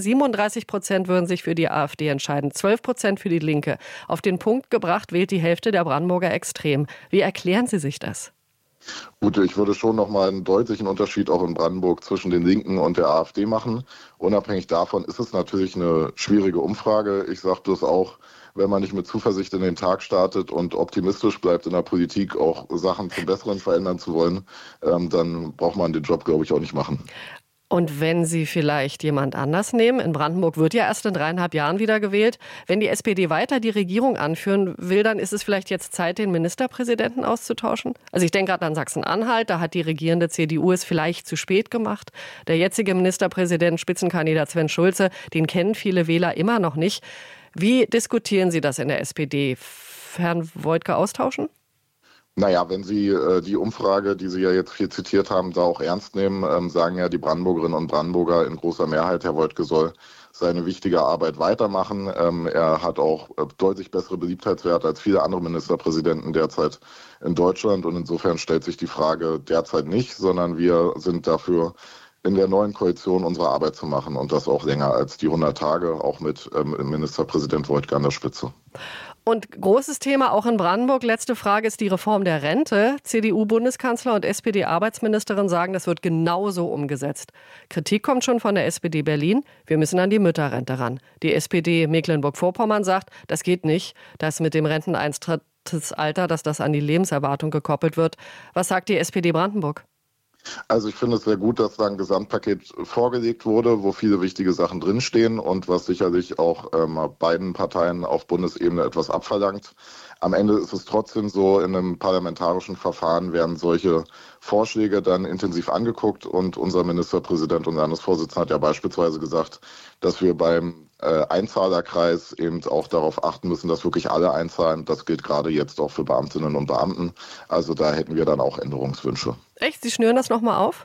37% würden sich für die AfD entscheiden, 12% für die Linke. Auf den Punkt gebracht wählt die Hälfte der Brandenburger extrem. Wie erklären Sie sich das? Gut, ich würde schon nochmal einen deutlichen Unterschied auch in Brandenburg zwischen den Linken und der AfD machen. Unabhängig davon ist es natürlich eine schwierige Umfrage. Ich sage das auch, wenn man nicht mit Zuversicht in den Tag startet und optimistisch bleibt in der Politik, auch Sachen zum Besseren verändern zu wollen, dann braucht man den Job, glaube ich, auch nicht machen. Und wenn Sie vielleicht jemand anders nehmen, in Brandenburg wird ja erst in 3,5 Jahren wieder gewählt, wenn die SPD weiter die Regierung anführen will, dann ist es vielleicht jetzt Zeit, den Ministerpräsidenten auszutauschen? Also ich denke gerade an Sachsen-Anhalt, da hat die regierende CDU es vielleicht zu spät gemacht. Der jetzige Ministerpräsident, Spitzenkandidat Sven Schulze, den kennen viele Wähler immer noch nicht. Wie diskutieren Sie das in der SPD? Herrn Woidke austauschen? Naja, wenn Sie die Umfrage, die Sie ja jetzt viel zitiert haben, da auch ernst nehmen, sagen ja die Brandenburgerinnen und Brandenburger in großer Mehrheit, Herr Woidke soll seine wichtige Arbeit weitermachen. Er hat auch deutlich bessere Beliebtheitswerte als viele andere Ministerpräsidenten derzeit in Deutschland. Und insofern stellt sich die Frage derzeit nicht, sondern wir sind dafür, in der neuen Koalition unsere Arbeit zu machen und das auch länger als die 100 Tage, auch mit Ministerpräsident Woidke an der Spitze. Und großes Thema auch in Brandenburg, letzte Frage, ist die Reform der Rente. CDU-Bundeskanzler und SPD-Arbeitsministerin sagen, das wird genauso umgesetzt. Kritik kommt schon von der SPD Berlin. Wir müssen an die Mütterrente ran. Die SPD Mecklenburg-Vorpommern sagt, das geht nicht, dass mit dem Renteneintrittsalter, dass das an die Lebenserwartung gekoppelt wird. Was sagt die SPD Brandenburg? Also ich finde es sehr gut, dass da ein Gesamtpaket vorgelegt wurde, wo viele wichtige Sachen drinstehen und was sicherlich auch beiden Parteien auf Bundesebene etwas abverlangt. Am Ende ist es trotzdem so, in einem parlamentarischen Verfahren werden solche Vorschläge dann intensiv angeguckt und unser Ministerpräsident und Landesvorsitzender hat ja beispielsweise gesagt, dass wir beim Einzahlerkreis eben auch darauf achten müssen, dass wirklich alle einzahlen. Das gilt gerade jetzt auch für Beamtinnen und Beamten. Also da hätten wir dann auch Änderungswünsche. Echt? Sie schnüren das nochmal auf?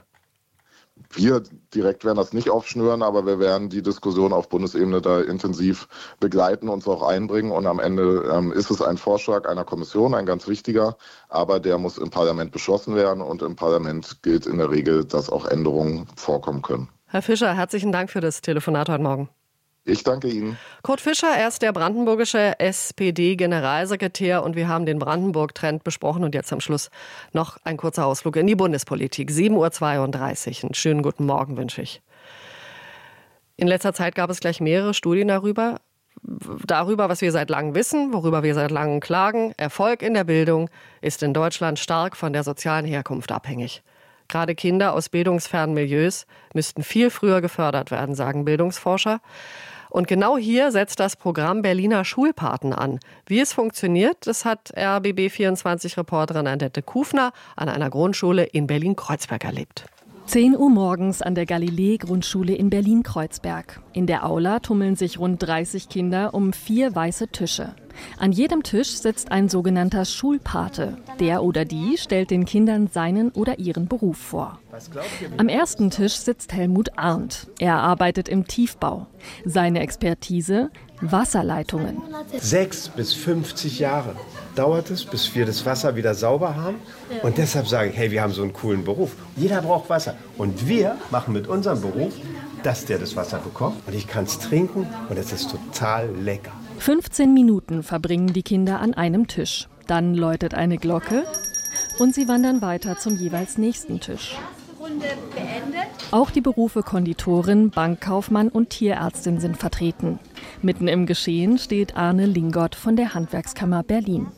Wir direkt werden das nicht aufschnüren, aber wir werden die Diskussion auf Bundesebene da intensiv begleiten, uns auch einbringen. Und am Ende ist es ein Vorschlag einer Kommission, ein ganz wichtiger, aber der muss im Parlament beschlossen werden. Und im Parlament gilt in der Regel, dass auch Änderungen vorkommen können. Herr Fischer, herzlichen Dank für das Telefonat heute Morgen. Ich danke Ihnen. Kurt Fischer, er ist der brandenburgische SPD-Generalsekretär und wir haben den Brandenburg-Trend besprochen und jetzt am Schluss noch ein kurzer Ausflug in die Bundespolitik. 7.32 Uhr. Einen schönen guten Morgen wünsche ich. In letzter Zeit gab es gleich mehrere Studien darüber, was wir seit langem wissen, worüber wir seit langem klagen. Erfolg in der Bildung ist in Deutschland stark von der sozialen Herkunft abhängig. Gerade Kinder aus bildungsfernen Milieus müssten viel früher gefördert werden, sagen Bildungsforscher. Und genau hier setzt das Programm Berliner Schulpaten an. Wie es funktioniert, das hat RBB24-Reporterin Annette Kufner an einer Grundschule in Berlin-Kreuzberg erlebt. 10 Uhr morgens an der Galilei-Grundschule in Berlin-Kreuzberg. In der Aula tummeln sich rund 30 Kinder um 4 weiße Tische. An jedem Tisch sitzt ein sogenannter Schulpate. Der oder die stellt den Kindern seinen oder ihren Beruf vor. Am ersten Tisch sitzt Helmut Arndt. Er arbeitet im Tiefbau. Seine Expertise: Wasserleitungen. 6 bis 50 Jahre dauert es, bis wir das Wasser wieder sauber haben. Und deshalb sage ich, hey, wir haben so einen coolen Beruf. Jeder braucht Wasser. Und wir machen mit unserem Beruf, dass der das Wasser bekommt. Und ich kann es trinken und es ist total lecker. 15 Minuten verbringen die Kinder an einem Tisch. Dann läutet eine Glocke und sie wandern weiter zum jeweils nächsten Tisch. Auch die Berufe Konditorin, Bankkaufmann und Tierärztin sind vertreten. Mitten im Geschehen steht Arne Lingott von der Handwerkskammer Berlin.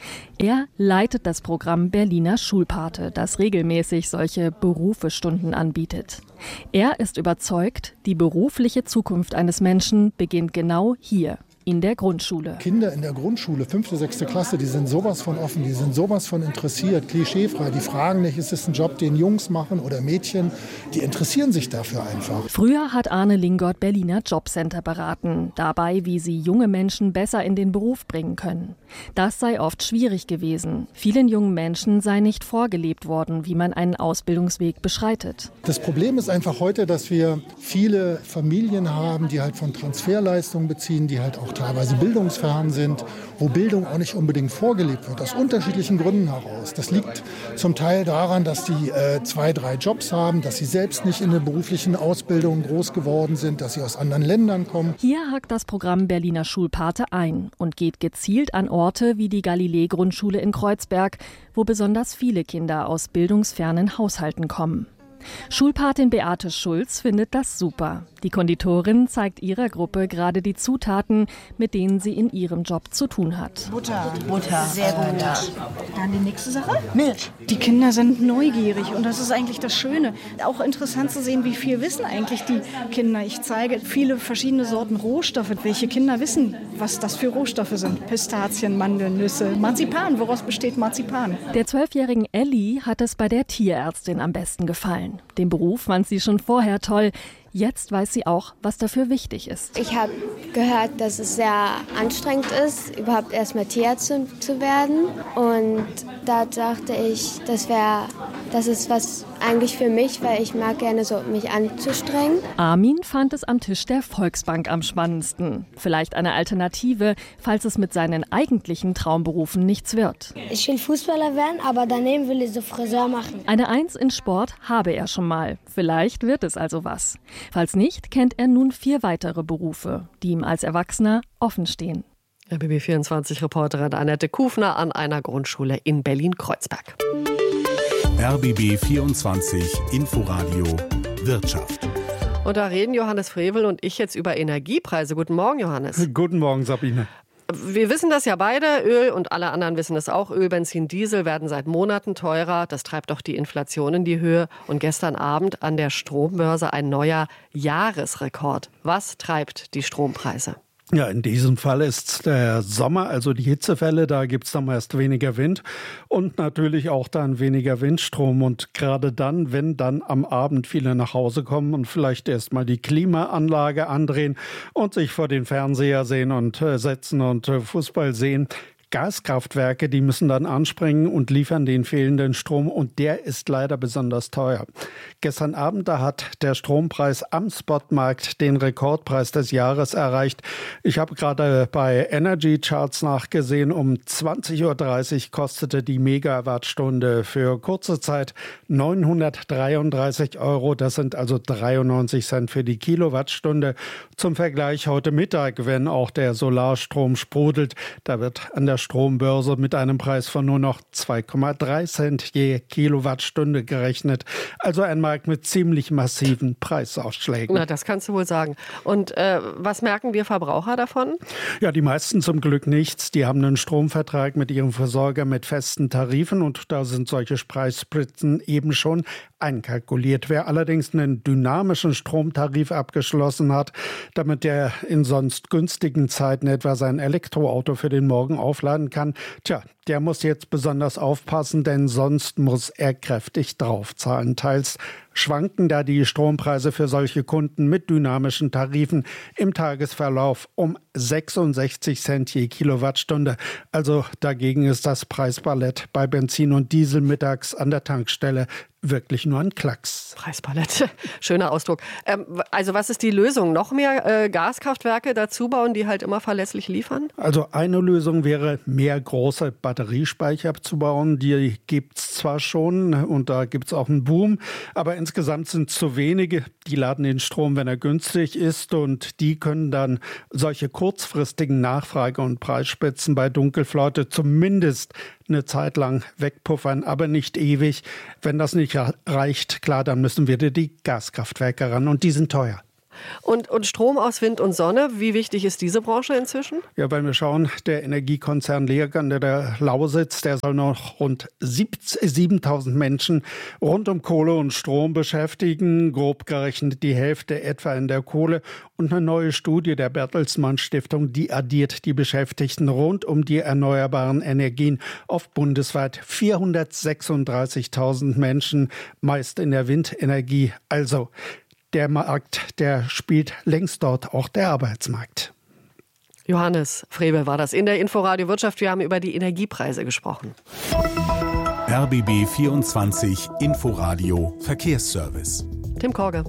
Er leitet das Programm Berliner Schulpate, das regelmäßig solche Berufestunden anbietet. Er ist überzeugt, die berufliche Zukunft eines Menschen beginnt genau hier, in der Grundschule. Kinder in der Grundschule, 5., 6. Klasse, die sind sowas von offen, die sind sowas von interessiert, klischeefrei. Die fragen nicht, ist es ein Job, den Jungs machen oder Mädchen. Die interessieren sich dafür einfach. Früher hat Arne Lingott Berliner Jobcenter beraten, dabei, wie sie junge Menschen besser in den Beruf bringen können. Das sei oft schwierig gewesen. Vielen jungen Menschen sei nicht vorgelebt worden, wie man einen Ausbildungsweg beschreitet. Das Problem ist einfach heute, dass wir viele Familien haben, die halt von Transferleistungen beziehen, die halt auch teilweise bildungsfern sind, wo Bildung auch nicht unbedingt vorgelebt wird, aus unterschiedlichen Gründen heraus. Das liegt zum Teil daran, dass die 2, 3 Jobs haben, dass sie selbst nicht in der beruflichen Ausbildung groß geworden sind, dass sie aus anderen Ländern kommen. Hier hakt das Programm Berliner Schulpate ein und geht gezielt an Orte wie die Galilei-Grundschule in Kreuzberg, wo besonders viele Kinder aus bildungsfernen Haushalten kommen. Schulpatin Beate Schulz findet das super. Die Konditorin zeigt ihrer Gruppe gerade die Zutaten, mit denen sie in ihrem Job zu tun hat. Butter, sehr gut. Dann die nächste Sache? Milch. Die Kinder sind neugierig und das ist eigentlich das Schöne. Auch interessant zu sehen, wie viel wissen eigentlich die Kinder. Ich zeige viele verschiedene Sorten Rohstoffe. Welche Kinder wissen, was das für Rohstoffe sind? Pistazien, Mandeln, Nüsse, Marzipan. Woraus besteht Marzipan? Der 12-jährigen Ellie hat es bei der Tierärztin am besten gefallen. Den Beruf fand sie schon vorher toll. Jetzt weiß sie auch, was dafür wichtig ist. Ich habe gehört, dass es sehr anstrengend ist, überhaupt erstmal Tierärztin zu werden. Und da dachte ich, das ist was eigentlich für mich, weil ich mag gerne so, mich anzustrengen. Armin fand es am Tisch der Volksbank am spannendsten. Vielleicht eine Alternative, falls es mit seinen eigentlichen Traumberufen nichts wird. Ich will Fußballer werden, aber daneben will ich so Friseur machen. Eine 1 in Sport habe er schon mal. Vielleicht wird es also was. Falls nicht, kennt er nun 4 weitere Berufe, die ihm als Erwachsener offen stehen. RBB24-Reporterin Annette Kufner an einer Grundschule in Berlin-Kreuzberg. RBB24 Inforadio Wirtschaft. Und da reden Johannes Frevel und ich jetzt über Energiepreise. Guten Morgen, Johannes. Guten Morgen, Sabine. Wir wissen das ja beide, Öl und alle anderen wissen es auch. Öl, Benzin, Diesel werden seit Monaten teurer. Das treibt auch die Inflation in die Höhe. Und gestern Abend an der Strombörse ein neuer Jahresrekord. Was treibt die Strompreise? Ja, in diesem Fall ist der Sommer, also die Hitzewelle, da gibt's dann meist weniger Wind und natürlich auch dann weniger Windstrom. Und gerade dann, wenn dann am Abend viele nach Hause kommen und vielleicht erst mal die Klimaanlage andrehen und sich vor den Fernseher sehen und setzen und Fußball sehen, Gaskraftwerke, die müssen dann anspringen und liefern den fehlenden Strom und der ist leider besonders teuer. Gestern Abend, da hat der Strompreis am Spotmarkt den Rekordpreis des Jahres erreicht. Ich habe gerade bei Energy Charts nachgesehen, um 20:30 Uhr kostete die Megawattstunde für kurze Zeit 933 €. Das sind also 93 Cent für die Kilowattstunde. Zum Vergleich heute Mittag, wenn auch der Solarstrom sprudelt, da wird an der Strombörse mit einem Preis von nur noch 2,3 Cent je Kilowattstunde gerechnet. Also ein Markt mit ziemlich massiven Preisausschlägen. Na, das kannst du wohl sagen. Und was merken wir Verbraucher davon? Ja, die meisten zum Glück nichts. Die haben einen Stromvertrag mit ihrem Versorger mit festen Tarifen und da sind solche Preisspritzen eben schon einkalkuliert. Wer allerdings einen dynamischen Stromtarif abgeschlossen hat, damit der in sonst günstigen Zeiten etwa sein Elektroauto für den Morgen aufladen kann, der muss jetzt besonders aufpassen, denn sonst muss er kräftig draufzahlen. Teils schwanken da die Strompreise für solche Kunden mit dynamischen Tarifen im Tagesverlauf um 66 Cent je Kilowattstunde. Also dagegen ist das Preisballett bei Benzin und Diesel mittags an der Tankstelle wirklich nur ein Klacks. Preisballett, schöner Ausdruck. Also was ist die Lösung? Noch mehr Gaskraftwerke dazu bauen, die halt immer verlässlich liefern? Also eine Lösung wäre, mehr große Batteriespeicher zu bauen. Die gibt es zwar schon und da gibt es auch einen Boom, aber insgesamt sind es zu wenige. Die laden den Strom, wenn er günstig ist und die können dann solche kurzfristigen Nachfrage- und Preisspitzen bei Dunkelflaute zumindest eine Zeit lang wegpuffern, aber nicht ewig. Wenn das nicht reicht, klar, dann müssen wieder die Gaskraftwerke ran und die sind teuer. Und Strom aus Wind und Sonne, wie wichtig ist diese Branche inzwischen? Ja, wenn wir schauen, der Energiekonzern Leag an der Lausitz, der soll noch rund 7.000 Menschen rund um Kohle und Strom beschäftigen, grob gerechnet die Hälfte etwa in der Kohle. Und eine neue Studie der Bertelsmann Stiftung, die addiert die Beschäftigten rund um die erneuerbaren Energien auf bundesweit 436.000 Menschen, meist in der Windenergie. Also der Markt, der spielt längst dort auch der Arbeitsmarkt. Johannes Frevel war das in der Inforadio Wirtschaft. Wir haben über die Energiepreise gesprochen. RBB 24 Inforadio Verkehrsservice. Tim Korge.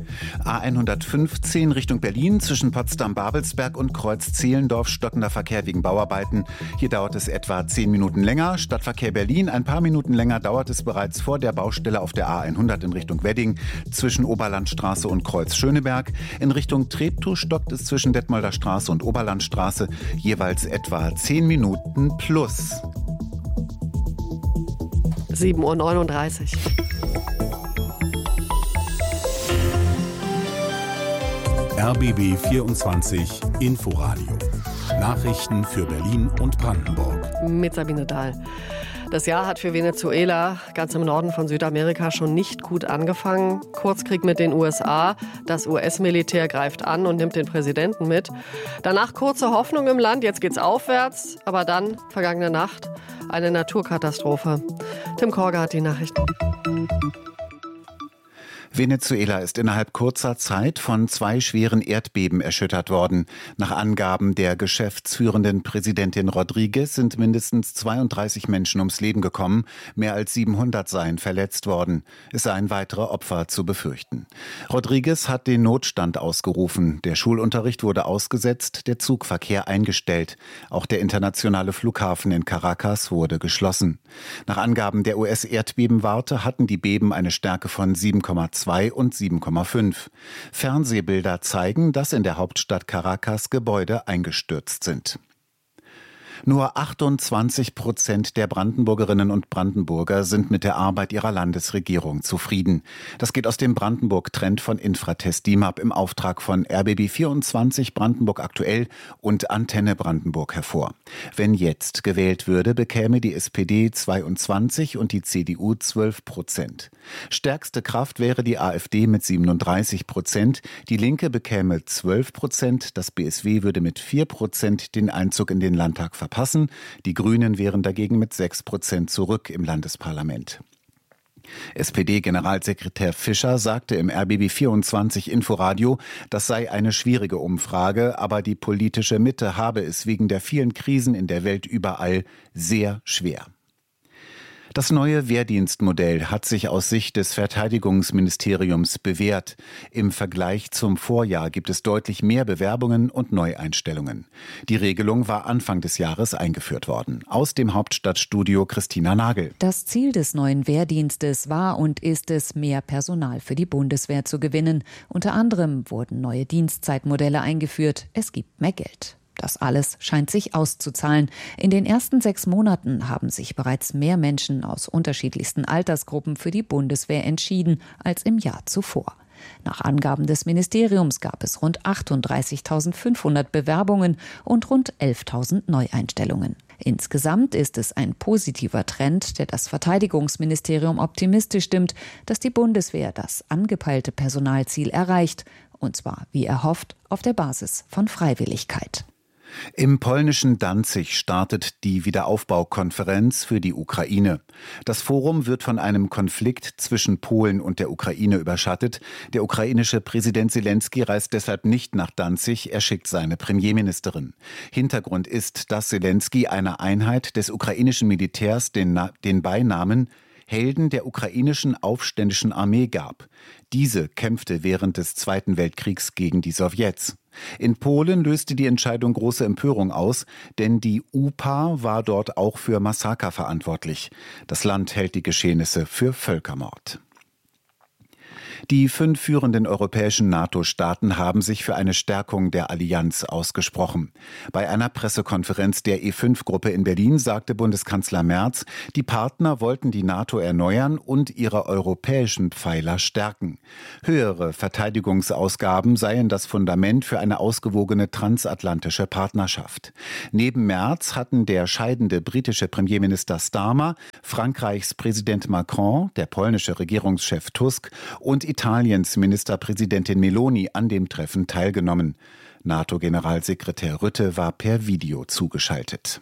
A115 Richtung Berlin zwischen Potsdam-Babelsberg und Kreuz-Zehlendorf stockender Verkehr wegen Bauarbeiten. Hier dauert es etwa 10 Minuten länger. Stadtverkehr Berlin ein paar Minuten länger dauert es bereits vor der Baustelle auf der A100 in Richtung Wedding zwischen Oberlandstraße und Kreuz-Schöneberg. In Richtung Treptow stockt es zwischen Detmolder Straße und Oberlandstraße jeweils etwa 10 Minuten plus. 7:39 Uhr. RBB 24 Inforadio. Nachrichten für Berlin und Brandenburg. Mit Sabine Dahl. Das Jahr hat für Venezuela, ganz im Norden von Südamerika, schon nicht gut angefangen. Kurzkrieg mit den USA. Das US-Militär greift an und nimmt den Präsidenten mit. Danach kurze Hoffnung im Land. Jetzt geht's aufwärts. Aber dann, vergangene Nacht, eine Naturkatastrophe. Tim Korge hat die Nachrichten. Venezuela ist innerhalb kurzer Zeit von 2 schweren Erdbeben erschüttert worden. Nach Angaben der geschäftsführenden Präsidentin Rodriguez sind mindestens 32 Menschen ums Leben gekommen. Mehr als 700 seien verletzt worden. Es seien weitere Opfer zu befürchten. Rodriguez hat den Notstand ausgerufen. Der Schulunterricht wurde ausgesetzt, der Zugverkehr eingestellt. Auch der internationale Flughafen in Caracas wurde geschlossen. Nach Angaben der US-Erdbebenwarte hatten die Beben eine Stärke von 7,2 und 7,5. Fernsehbilder zeigen, dass in der Hauptstadt Caracas Gebäude eingestürzt sind. Nur 28% der Brandenburgerinnen und Brandenburger sind mit der Arbeit ihrer Landesregierung zufrieden. Das geht aus dem Brandenburg-Trend von Infratest DIMAP im Auftrag von RBB 24 Brandenburg aktuell und Antenne Brandenburg hervor. Wenn jetzt gewählt würde, bekäme die SPD 22 und die CDU 12%. Stärkste Kraft wäre die AfD mit 37%, die Linke bekäme 12%, das BSW würde mit 4% den Einzug in den Landtag verpassen. Die Grünen wären dagegen mit 6% zurück im Landesparlament. SPD-Generalsekretär Fischer sagte im RBB24 Inforadio, das sei eine schwierige Umfrage, aber die politische Mitte habe es wegen der vielen Krisen in der Welt überall sehr schwer. Das neue Wehrdienstmodell hat sich aus Sicht des Verteidigungsministeriums bewährt. Im Vergleich zum Vorjahr gibt es deutlich mehr Bewerbungen und Neueinstellungen. Die Regelung war Anfang des Jahres eingeführt worden. Aus dem Hauptstadtstudio Christina Nagel. Das Ziel des neuen Wehrdienstes war und ist es, mehr Personal für die Bundeswehr zu gewinnen. Unter anderem wurden neue Dienstzeitmodelle eingeführt. Es gibt mehr Geld. Das alles scheint sich auszuzahlen. In den ersten 6 Monaten haben sich bereits mehr Menschen aus unterschiedlichsten Altersgruppen für die Bundeswehr entschieden als im Jahr zuvor. Nach Angaben des Ministeriums gab es rund 38.500 Bewerbungen und rund 11.000 Neueinstellungen. Insgesamt ist es ein positiver Trend, der das Verteidigungsministerium optimistisch stimmt, dass die Bundeswehr das angepeilte Personalziel erreicht, und zwar, wie erhofft, auf der Basis von Freiwilligkeit. Im polnischen Danzig startet die Wiederaufbaukonferenz für die Ukraine. Das Forum wird von einem Konflikt zwischen Polen und der Ukraine überschattet. Der ukrainische Präsident Selenskyj reist deshalb nicht nach Danzig, er schickt seine Premierministerin. Hintergrund ist, dass Selenskyj einer Einheit des ukrainischen Militärs den Beinamen Helden der ukrainischen aufständischen Armee gab. Diese kämpfte während des Zweiten Weltkriegs gegen die Sowjets. In Polen löste die Entscheidung große Empörung aus, denn die UPA war dort auch für Massaker verantwortlich. Das Land hält die Geschehnisse für Völkermord. Die 5 führenden europäischen NATO-Staaten haben sich für eine Stärkung der Allianz ausgesprochen. Bei einer Pressekonferenz der E5-Gruppe in Berlin sagte Bundeskanzler Merz, die Partner wollten die NATO erneuern und ihre europäischen Pfeiler stärken. Höhere Verteidigungsausgaben seien das Fundament für eine ausgewogene transatlantische Partnerschaft. Neben Merz hatten der scheidende britische Premierminister Starmer, Frankreichs Präsident Macron, der polnische Regierungschef Tusk und Italiens Ministerpräsidentin Meloni an dem Treffen teilgenommen. NATO-Generalsekretär Rutte war per Video zugeschaltet.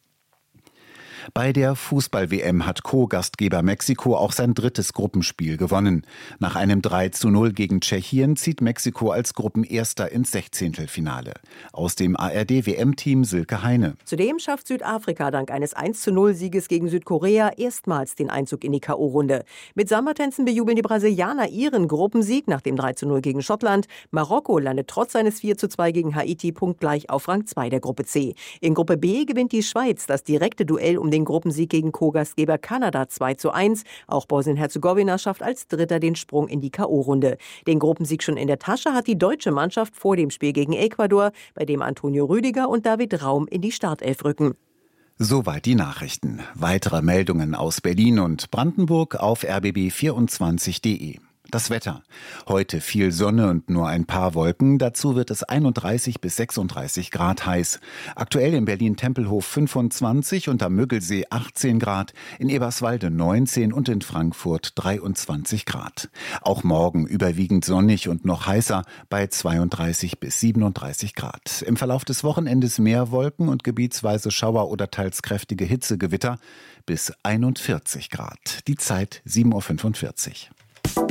Bei der Fußball-WM hat Co-Gastgeber Mexiko auch sein 3. Gruppenspiel gewonnen. Nach einem 3:0 gegen Tschechien zieht Mexiko als Gruppenerster ins 16. Aus dem ARD-WM-Team Silke Heine. Zudem schafft Südafrika dank eines 1:0-Sieges gegen Südkorea erstmals den Einzug in die K.O.-Runde. Mit Samba-Tänzen bejubeln die Brasilianer ihren Gruppensieg nach dem 3:0 gegen Schottland. Marokko landet trotz seines 4:2 gegen Haiti punktgleich auf Rang 2 der Gruppe C. In Gruppe B gewinnt die Schweiz das direkte Duell um den Gruppensieg gegen Co-Gastgeber Kanada 2:1. Auch Bosnien-Herzegowina schafft als Dritter den Sprung in die K.O.-Runde. Den Gruppensieg schon in der Tasche hat die deutsche Mannschaft vor dem Spiel gegen Ecuador, bei dem Antonio Rüdiger und David Raum in die Startelf rücken. Soweit die Nachrichten. Weitere Meldungen aus Berlin und Brandenburg auf rbb24.de. Das Wetter. Heute viel Sonne und nur ein paar Wolken. Dazu wird es 31 bis 36 Grad heiß. Aktuell in Berlin-Tempelhof 25 und am Müggelsee 18 Grad, in Eberswalde 19 und in Frankfurt 23 Grad. Auch morgen überwiegend sonnig und noch heißer bei 32 bis 37 Grad. Im Verlauf des Wochenendes mehr Wolken und gebietsweise Schauer oder teils kräftige Hitzegewitter bis 41 Grad. Die Zeit 7:45 Uhr.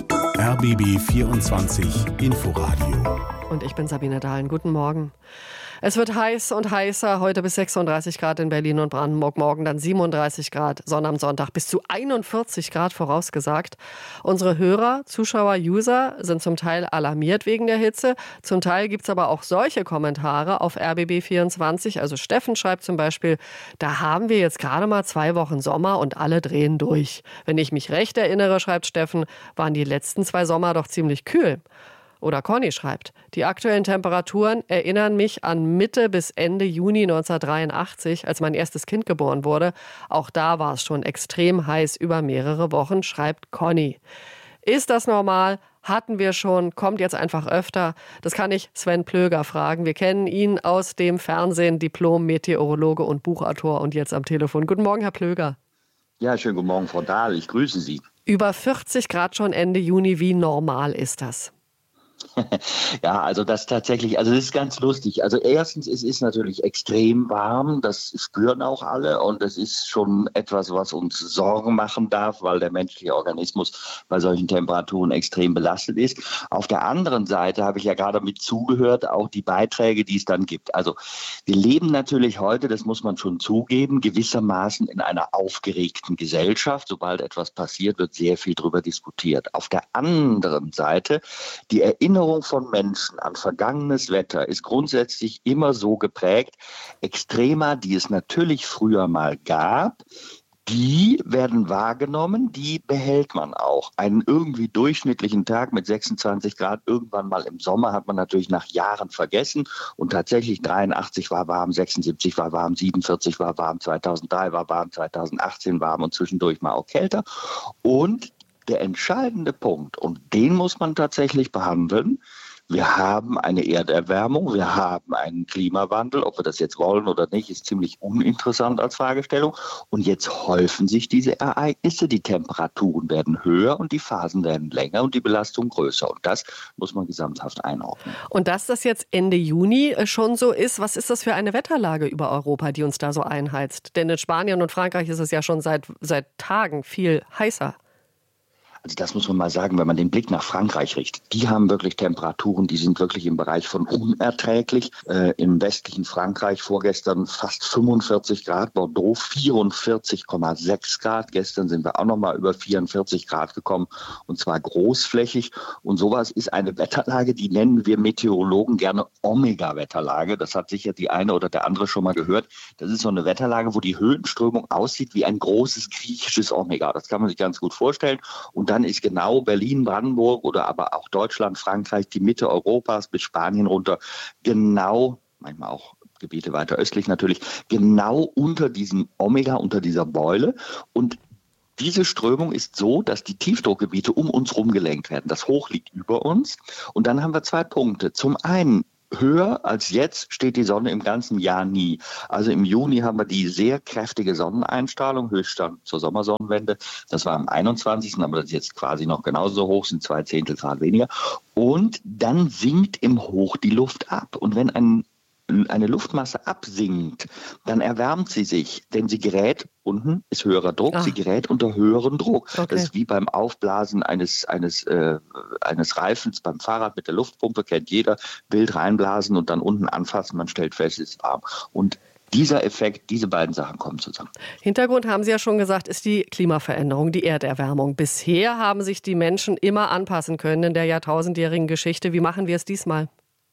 RBB 24 Inforadio. Und ich bin Sabine Dahlen. Guten Morgen. Es wird heiß und heißer, heute bis 36 Grad in Berlin und Brandenburg, morgen dann 37 Grad, Sonne am Sonntag bis zu 41 Grad vorausgesagt. Unsere Hörer, Zuschauer, User sind zum Teil alarmiert wegen der Hitze, zum Teil gibt es aber auch solche Kommentare auf RBB24. Also Steffen schreibt zum Beispiel, da haben wir jetzt gerade mal 2 Wochen Sommer und alle drehen durch. Wenn ich mich recht erinnere, schreibt Steffen, waren die letzten 2 Sommer doch ziemlich kühl. Oder Conny schreibt, die aktuellen Temperaturen erinnern mich an Mitte bis Ende Juni 1983, als mein erstes Kind geboren wurde. Auch da war es schon extrem heiß über mehrere Wochen, schreibt Conny. Ist das normal? Hatten wir schon, kommt jetzt einfach öfter. Das kann ich Sven Plöger fragen. Wir kennen ihn aus dem Fernsehen, Diplom-Meteorologe und Buchautor und jetzt am Telefon. Guten Morgen, Herr Plöger. Ja, schönen guten Morgen, Frau Dahl. Ich grüße Sie. Über 40 Grad schon Ende Juni. Wie normal ist das? Ja, also das tatsächlich, also das ist ganz lustig. Also erstens, es ist natürlich extrem warm, das spüren auch alle und das ist schon etwas, was uns Sorgen machen darf, weil der menschliche Organismus bei solchen Temperaturen extrem belastet ist. Auf der anderen Seite habe ich ja gerade mit zugehört, auch die Beiträge, die es dann gibt. Also wir leben natürlich heute, das muss man schon zugeben, gewissermaßen in einer aufgeregten Gesellschaft. Sobald etwas passiert, wird sehr viel darüber diskutiert. Auf der anderen Seite, die Erinnerung von Menschen an vergangenes Wetter ist grundsätzlich immer so geprägt, Extrema, die es natürlich früher mal gab, die werden wahrgenommen, die behält man auch. Einen irgendwie durchschnittlichen Tag mit 26 Grad irgendwann mal im Sommer hat man natürlich nach Jahren vergessen und tatsächlich 83 war warm, 76 war warm, 47 war warm, 2003 war warm, 2018 warm und zwischendurch mal auch kälter. Und der entscheidende Punkt, und den muss man tatsächlich behandeln, wir haben eine Erderwärmung, wir haben einen Klimawandel, ob wir das jetzt wollen oder nicht, ist ziemlich uninteressant als Fragestellung. Und jetzt häufen sich diese Ereignisse, die Temperaturen werden höher und die Phasen werden länger und die Belastung größer. Und das muss man gesamthaft einordnen. Und dass das jetzt Ende Juni schon so ist, was ist das für eine Wetterlage über Europa, die uns da so einheizt? Denn in Spanien und Frankreich ist es ja schon seit Tagen viel heißer. Also das muss man mal sagen, wenn man den Blick nach Frankreich richtet. Die haben wirklich Temperaturen, die sind wirklich im Bereich von unerträglich. Im westlichen Frankreich vorgestern fast 45 Grad, Bordeaux 44,6 Grad. Gestern sind wir auch noch mal über 44 Grad gekommen und zwar großflächig. Und sowas ist eine Wetterlage, die nennen wir Meteorologen gerne Omega-Wetterlage. Das hat sicher die eine oder der andere schon mal gehört. Das ist so eine Wetterlage, wo die Höhenströmung aussieht wie ein großes griechisches Omega. Das kann man sich ganz gut vorstellen. Und dann ist genau Berlin, Brandenburg oder aber auch Deutschland, Frankreich, die Mitte Europas bis Spanien runter, genau, manchmal auch Gebiete weiter östlich natürlich, genau unter diesem Omega, unter dieser Beule. Und diese Strömung ist so, dass die Tiefdruckgebiete um uns herum gelenkt werden. Das Hoch liegt über uns. Und dann haben wir zwei Punkte. Zum einen, höher als jetzt steht die Sonne im ganzen Jahr nie. Also im Juni haben wir die sehr kräftige Sonneneinstrahlung, Höchststand zur Sommersonnenwende. Das war am 21., aber das ist jetzt quasi noch genauso hoch, sind 2/10 Grad weniger. Und dann sinkt im Hoch die Luft ab. Und wenn eine Luftmasse absinkt, dann erwärmt sie sich, denn sie gerät, unten ist höherer Druck, sie gerät unter höheren Druck. Okay. Das ist wie beim Aufblasen eines Reifens beim Fahrrad mit der Luftpumpe, kennt jeder, wild reinblasen und dann unten anfassen, man stellt fest, es ist warm. Und dieser Effekt, diese beiden Sachen kommen zusammen. Hintergrund, haben Sie ja schon gesagt, ist die Klimaveränderung, die Erderwärmung. Bisher haben sich die Menschen immer anpassen können in der jahrtausendjährigen Geschichte. Wie machen wir es diesmal?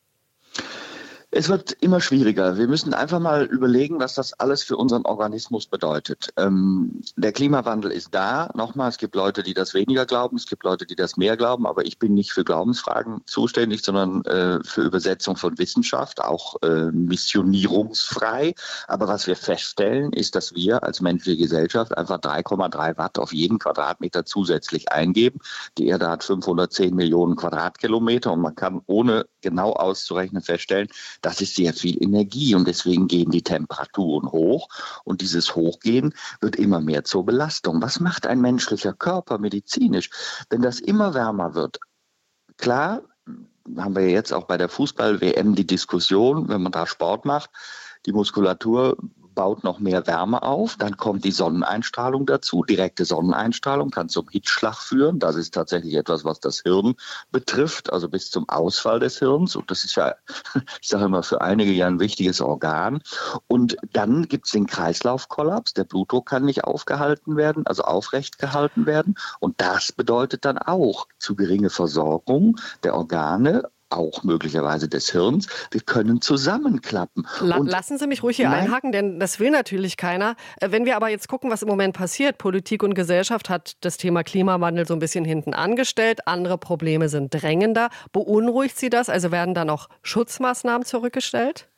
Es wird immer schwieriger. Wir müssen einfach mal überlegen, was das alles für unseren Organismus bedeutet. Der Klimawandel ist da. Nochmal, es gibt Leute, die das weniger glauben, es gibt Leute, die das mehr glauben, aber ich bin nicht für Glaubensfragen zuständig, sondern für Übersetzung von Wissenschaft, auch missionierungsfrei. Aber was wir feststellen, ist, dass wir als menschliche Gesellschaft einfach 3,3 Watt auf jeden Quadratmeter zusätzlich eingeben. Die Erde hat 510 Millionen Quadratkilometer und man kann ohne genau auszurechnen feststellen, das ist sehr viel Energie und deswegen gehen die Temperaturen hoch und dieses Hochgehen wird immer mehr zur Belastung. Was macht ein menschlicher Körper medizinisch, wenn das immer wärmer wird? Klar, haben wir jetzt auch bei der Fußball-WM die Diskussion, wenn man da Sport macht, die Muskulatur baut noch mehr Wärme auf, dann kommt die Sonneneinstrahlung dazu. Direkte Sonneneinstrahlung kann zum Hitzschlag führen. Das ist tatsächlich etwas, was das Hirn betrifft, also bis zum Ausfall des Hirns. Und das ist ja, ich sage immer, für einige ja ein wichtiges Organ. Und dann gibt es den Kreislaufkollaps. Der Blutdruck kann nicht aufgehalten werden, also aufrecht gehalten werden. Und das bedeutet dann auch zu geringe Versorgung der Organe, auch möglicherweise des Hirns. Wir können zusammenklappen. Lassen Sie mich ruhig hier einhaken, denn das will natürlich keiner. Wenn wir aber jetzt gucken, was im Moment passiert, Politik und Gesellschaft hat das Thema Klimawandel so ein bisschen hinten angestellt. Andere Probleme sind drängender. Beunruhigt Sie das? Also werden da noch Schutzmaßnahmen zurückgestellt?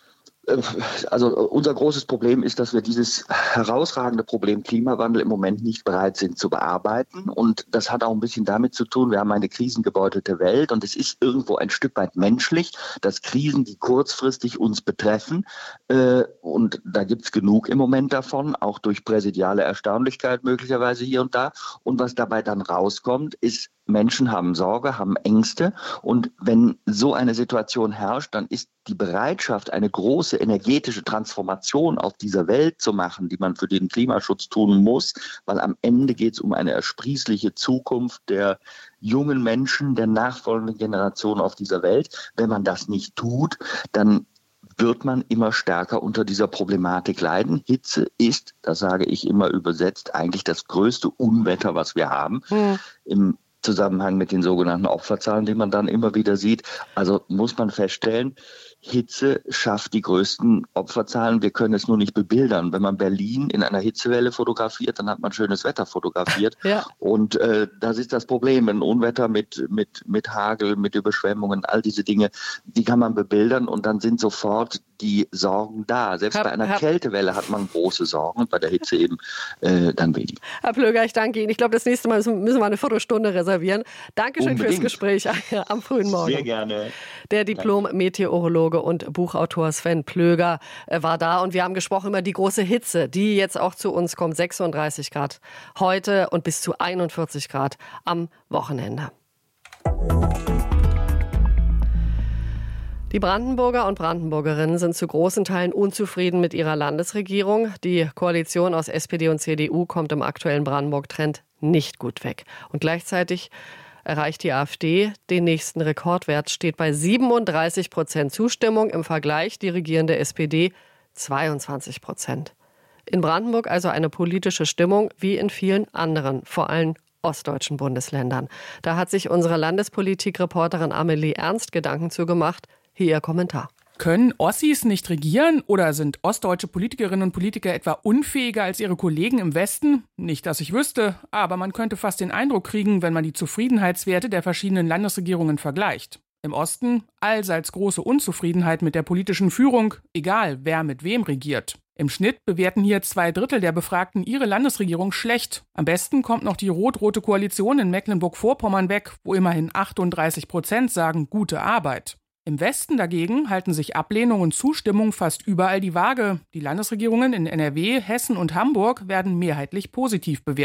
Also unser großes Problem ist, dass wir dieses herausragende Problem Klimawandel im Moment nicht bereit sind zu bearbeiten. Und das hat auch ein bisschen damit zu tun, wir haben eine krisengebeutelte Welt und es ist irgendwo ein Stück weit menschlich, dass Krisen, die kurzfristig uns betreffen, und da gibt es genug im Moment davon, auch durch präsidiale Erstaunlichkeit möglicherweise hier und da. Und was dabei dann rauskommt, ist Menschen haben Sorge, haben Ängste. Und wenn so eine Situation herrscht, dann ist die Bereitschaft, eine große energetische Transformation auf dieser Welt zu machen, die man für den Klimaschutz tun muss, weil am Ende geht es um eine ersprießliche Zukunft der jungen Menschen, der nachfolgenden Generation auf dieser Welt. Wenn man das nicht tut, dann wird man immer stärker unter dieser Problematik leiden. Hitze ist, das sage ich immer übersetzt, eigentlich das größte Unwetter, was wir haben. Im Zusammenhang mit den sogenannten Opferzahlen, die man dann immer wieder sieht. Also muss man feststellen, Hitze schafft die größten Opferzahlen. Wir können es nur nicht bebildern. Wenn man Berlin in einer Hitzewelle fotografiert, dann hat man schönes Wetter fotografiert. Ja. Und das ist das Problem. Ein Unwetter mit Hagel, mit Überschwemmungen, all diese Dinge, die kann man bebildern und dann sind sofort die Sorgen da. Selbst bei einer Kältewelle hat man große Sorgen und bei der Hitze eben dann weniger. Herr Plöger, ich danke Ihnen. Ich glaube, das nächste Mal müssen wir eine Viertelstunde reservieren. Dankeschön fürs Gespräch am frühen Morgen. Sehr gerne. Der Diplom-Meteorologe und Buchautor Sven Plöger war da und wir haben gesprochen über die große Hitze, die jetzt auch zu uns kommt. 36 Grad heute und bis zu 41 Grad am Wochenende. Die Brandenburger und Brandenburgerinnen sind zu großen Teilen unzufrieden mit ihrer Landesregierung. Die Koalition aus SPD und CDU kommt im aktuellen Brandenburg-Trend nicht gut weg. Und gleichzeitig erreicht die AfD den nächsten Rekordwert, steht bei 37% Zustimmung, im Vergleich die regierende SPD 22%. In Brandenburg also eine politische Stimmung wie in vielen anderen, vor allem ostdeutschen Bundesländern. Da hat sich unsere Landespolitik-Reporterin Amelie Ernst Gedanken zu gemacht. Hier ihr Kommentar. Können Ossis nicht regieren oder sind ostdeutsche Politikerinnen und Politiker etwa unfähiger als ihre Kollegen im Westen? Nicht, dass ich wüsste, aber man könnte fast den Eindruck kriegen, wenn man die Zufriedenheitswerte der verschiedenen Landesregierungen vergleicht. Im Osten allseits große Unzufriedenheit mit der politischen Führung, egal wer mit wem regiert. Im Schnitt bewerten hier 2/3 der Befragten ihre Landesregierung schlecht. Am besten kommt noch die rot-rote Koalition in Mecklenburg-Vorpommern weg, wo immerhin 38% sagen, gute Arbeit. Im Westen dagegen halten sich Ablehnung und Zustimmung fast überall die Waage. Die Landesregierungen in NRW, Hessen und Hamburg werden mehrheitlich positiv bewertet.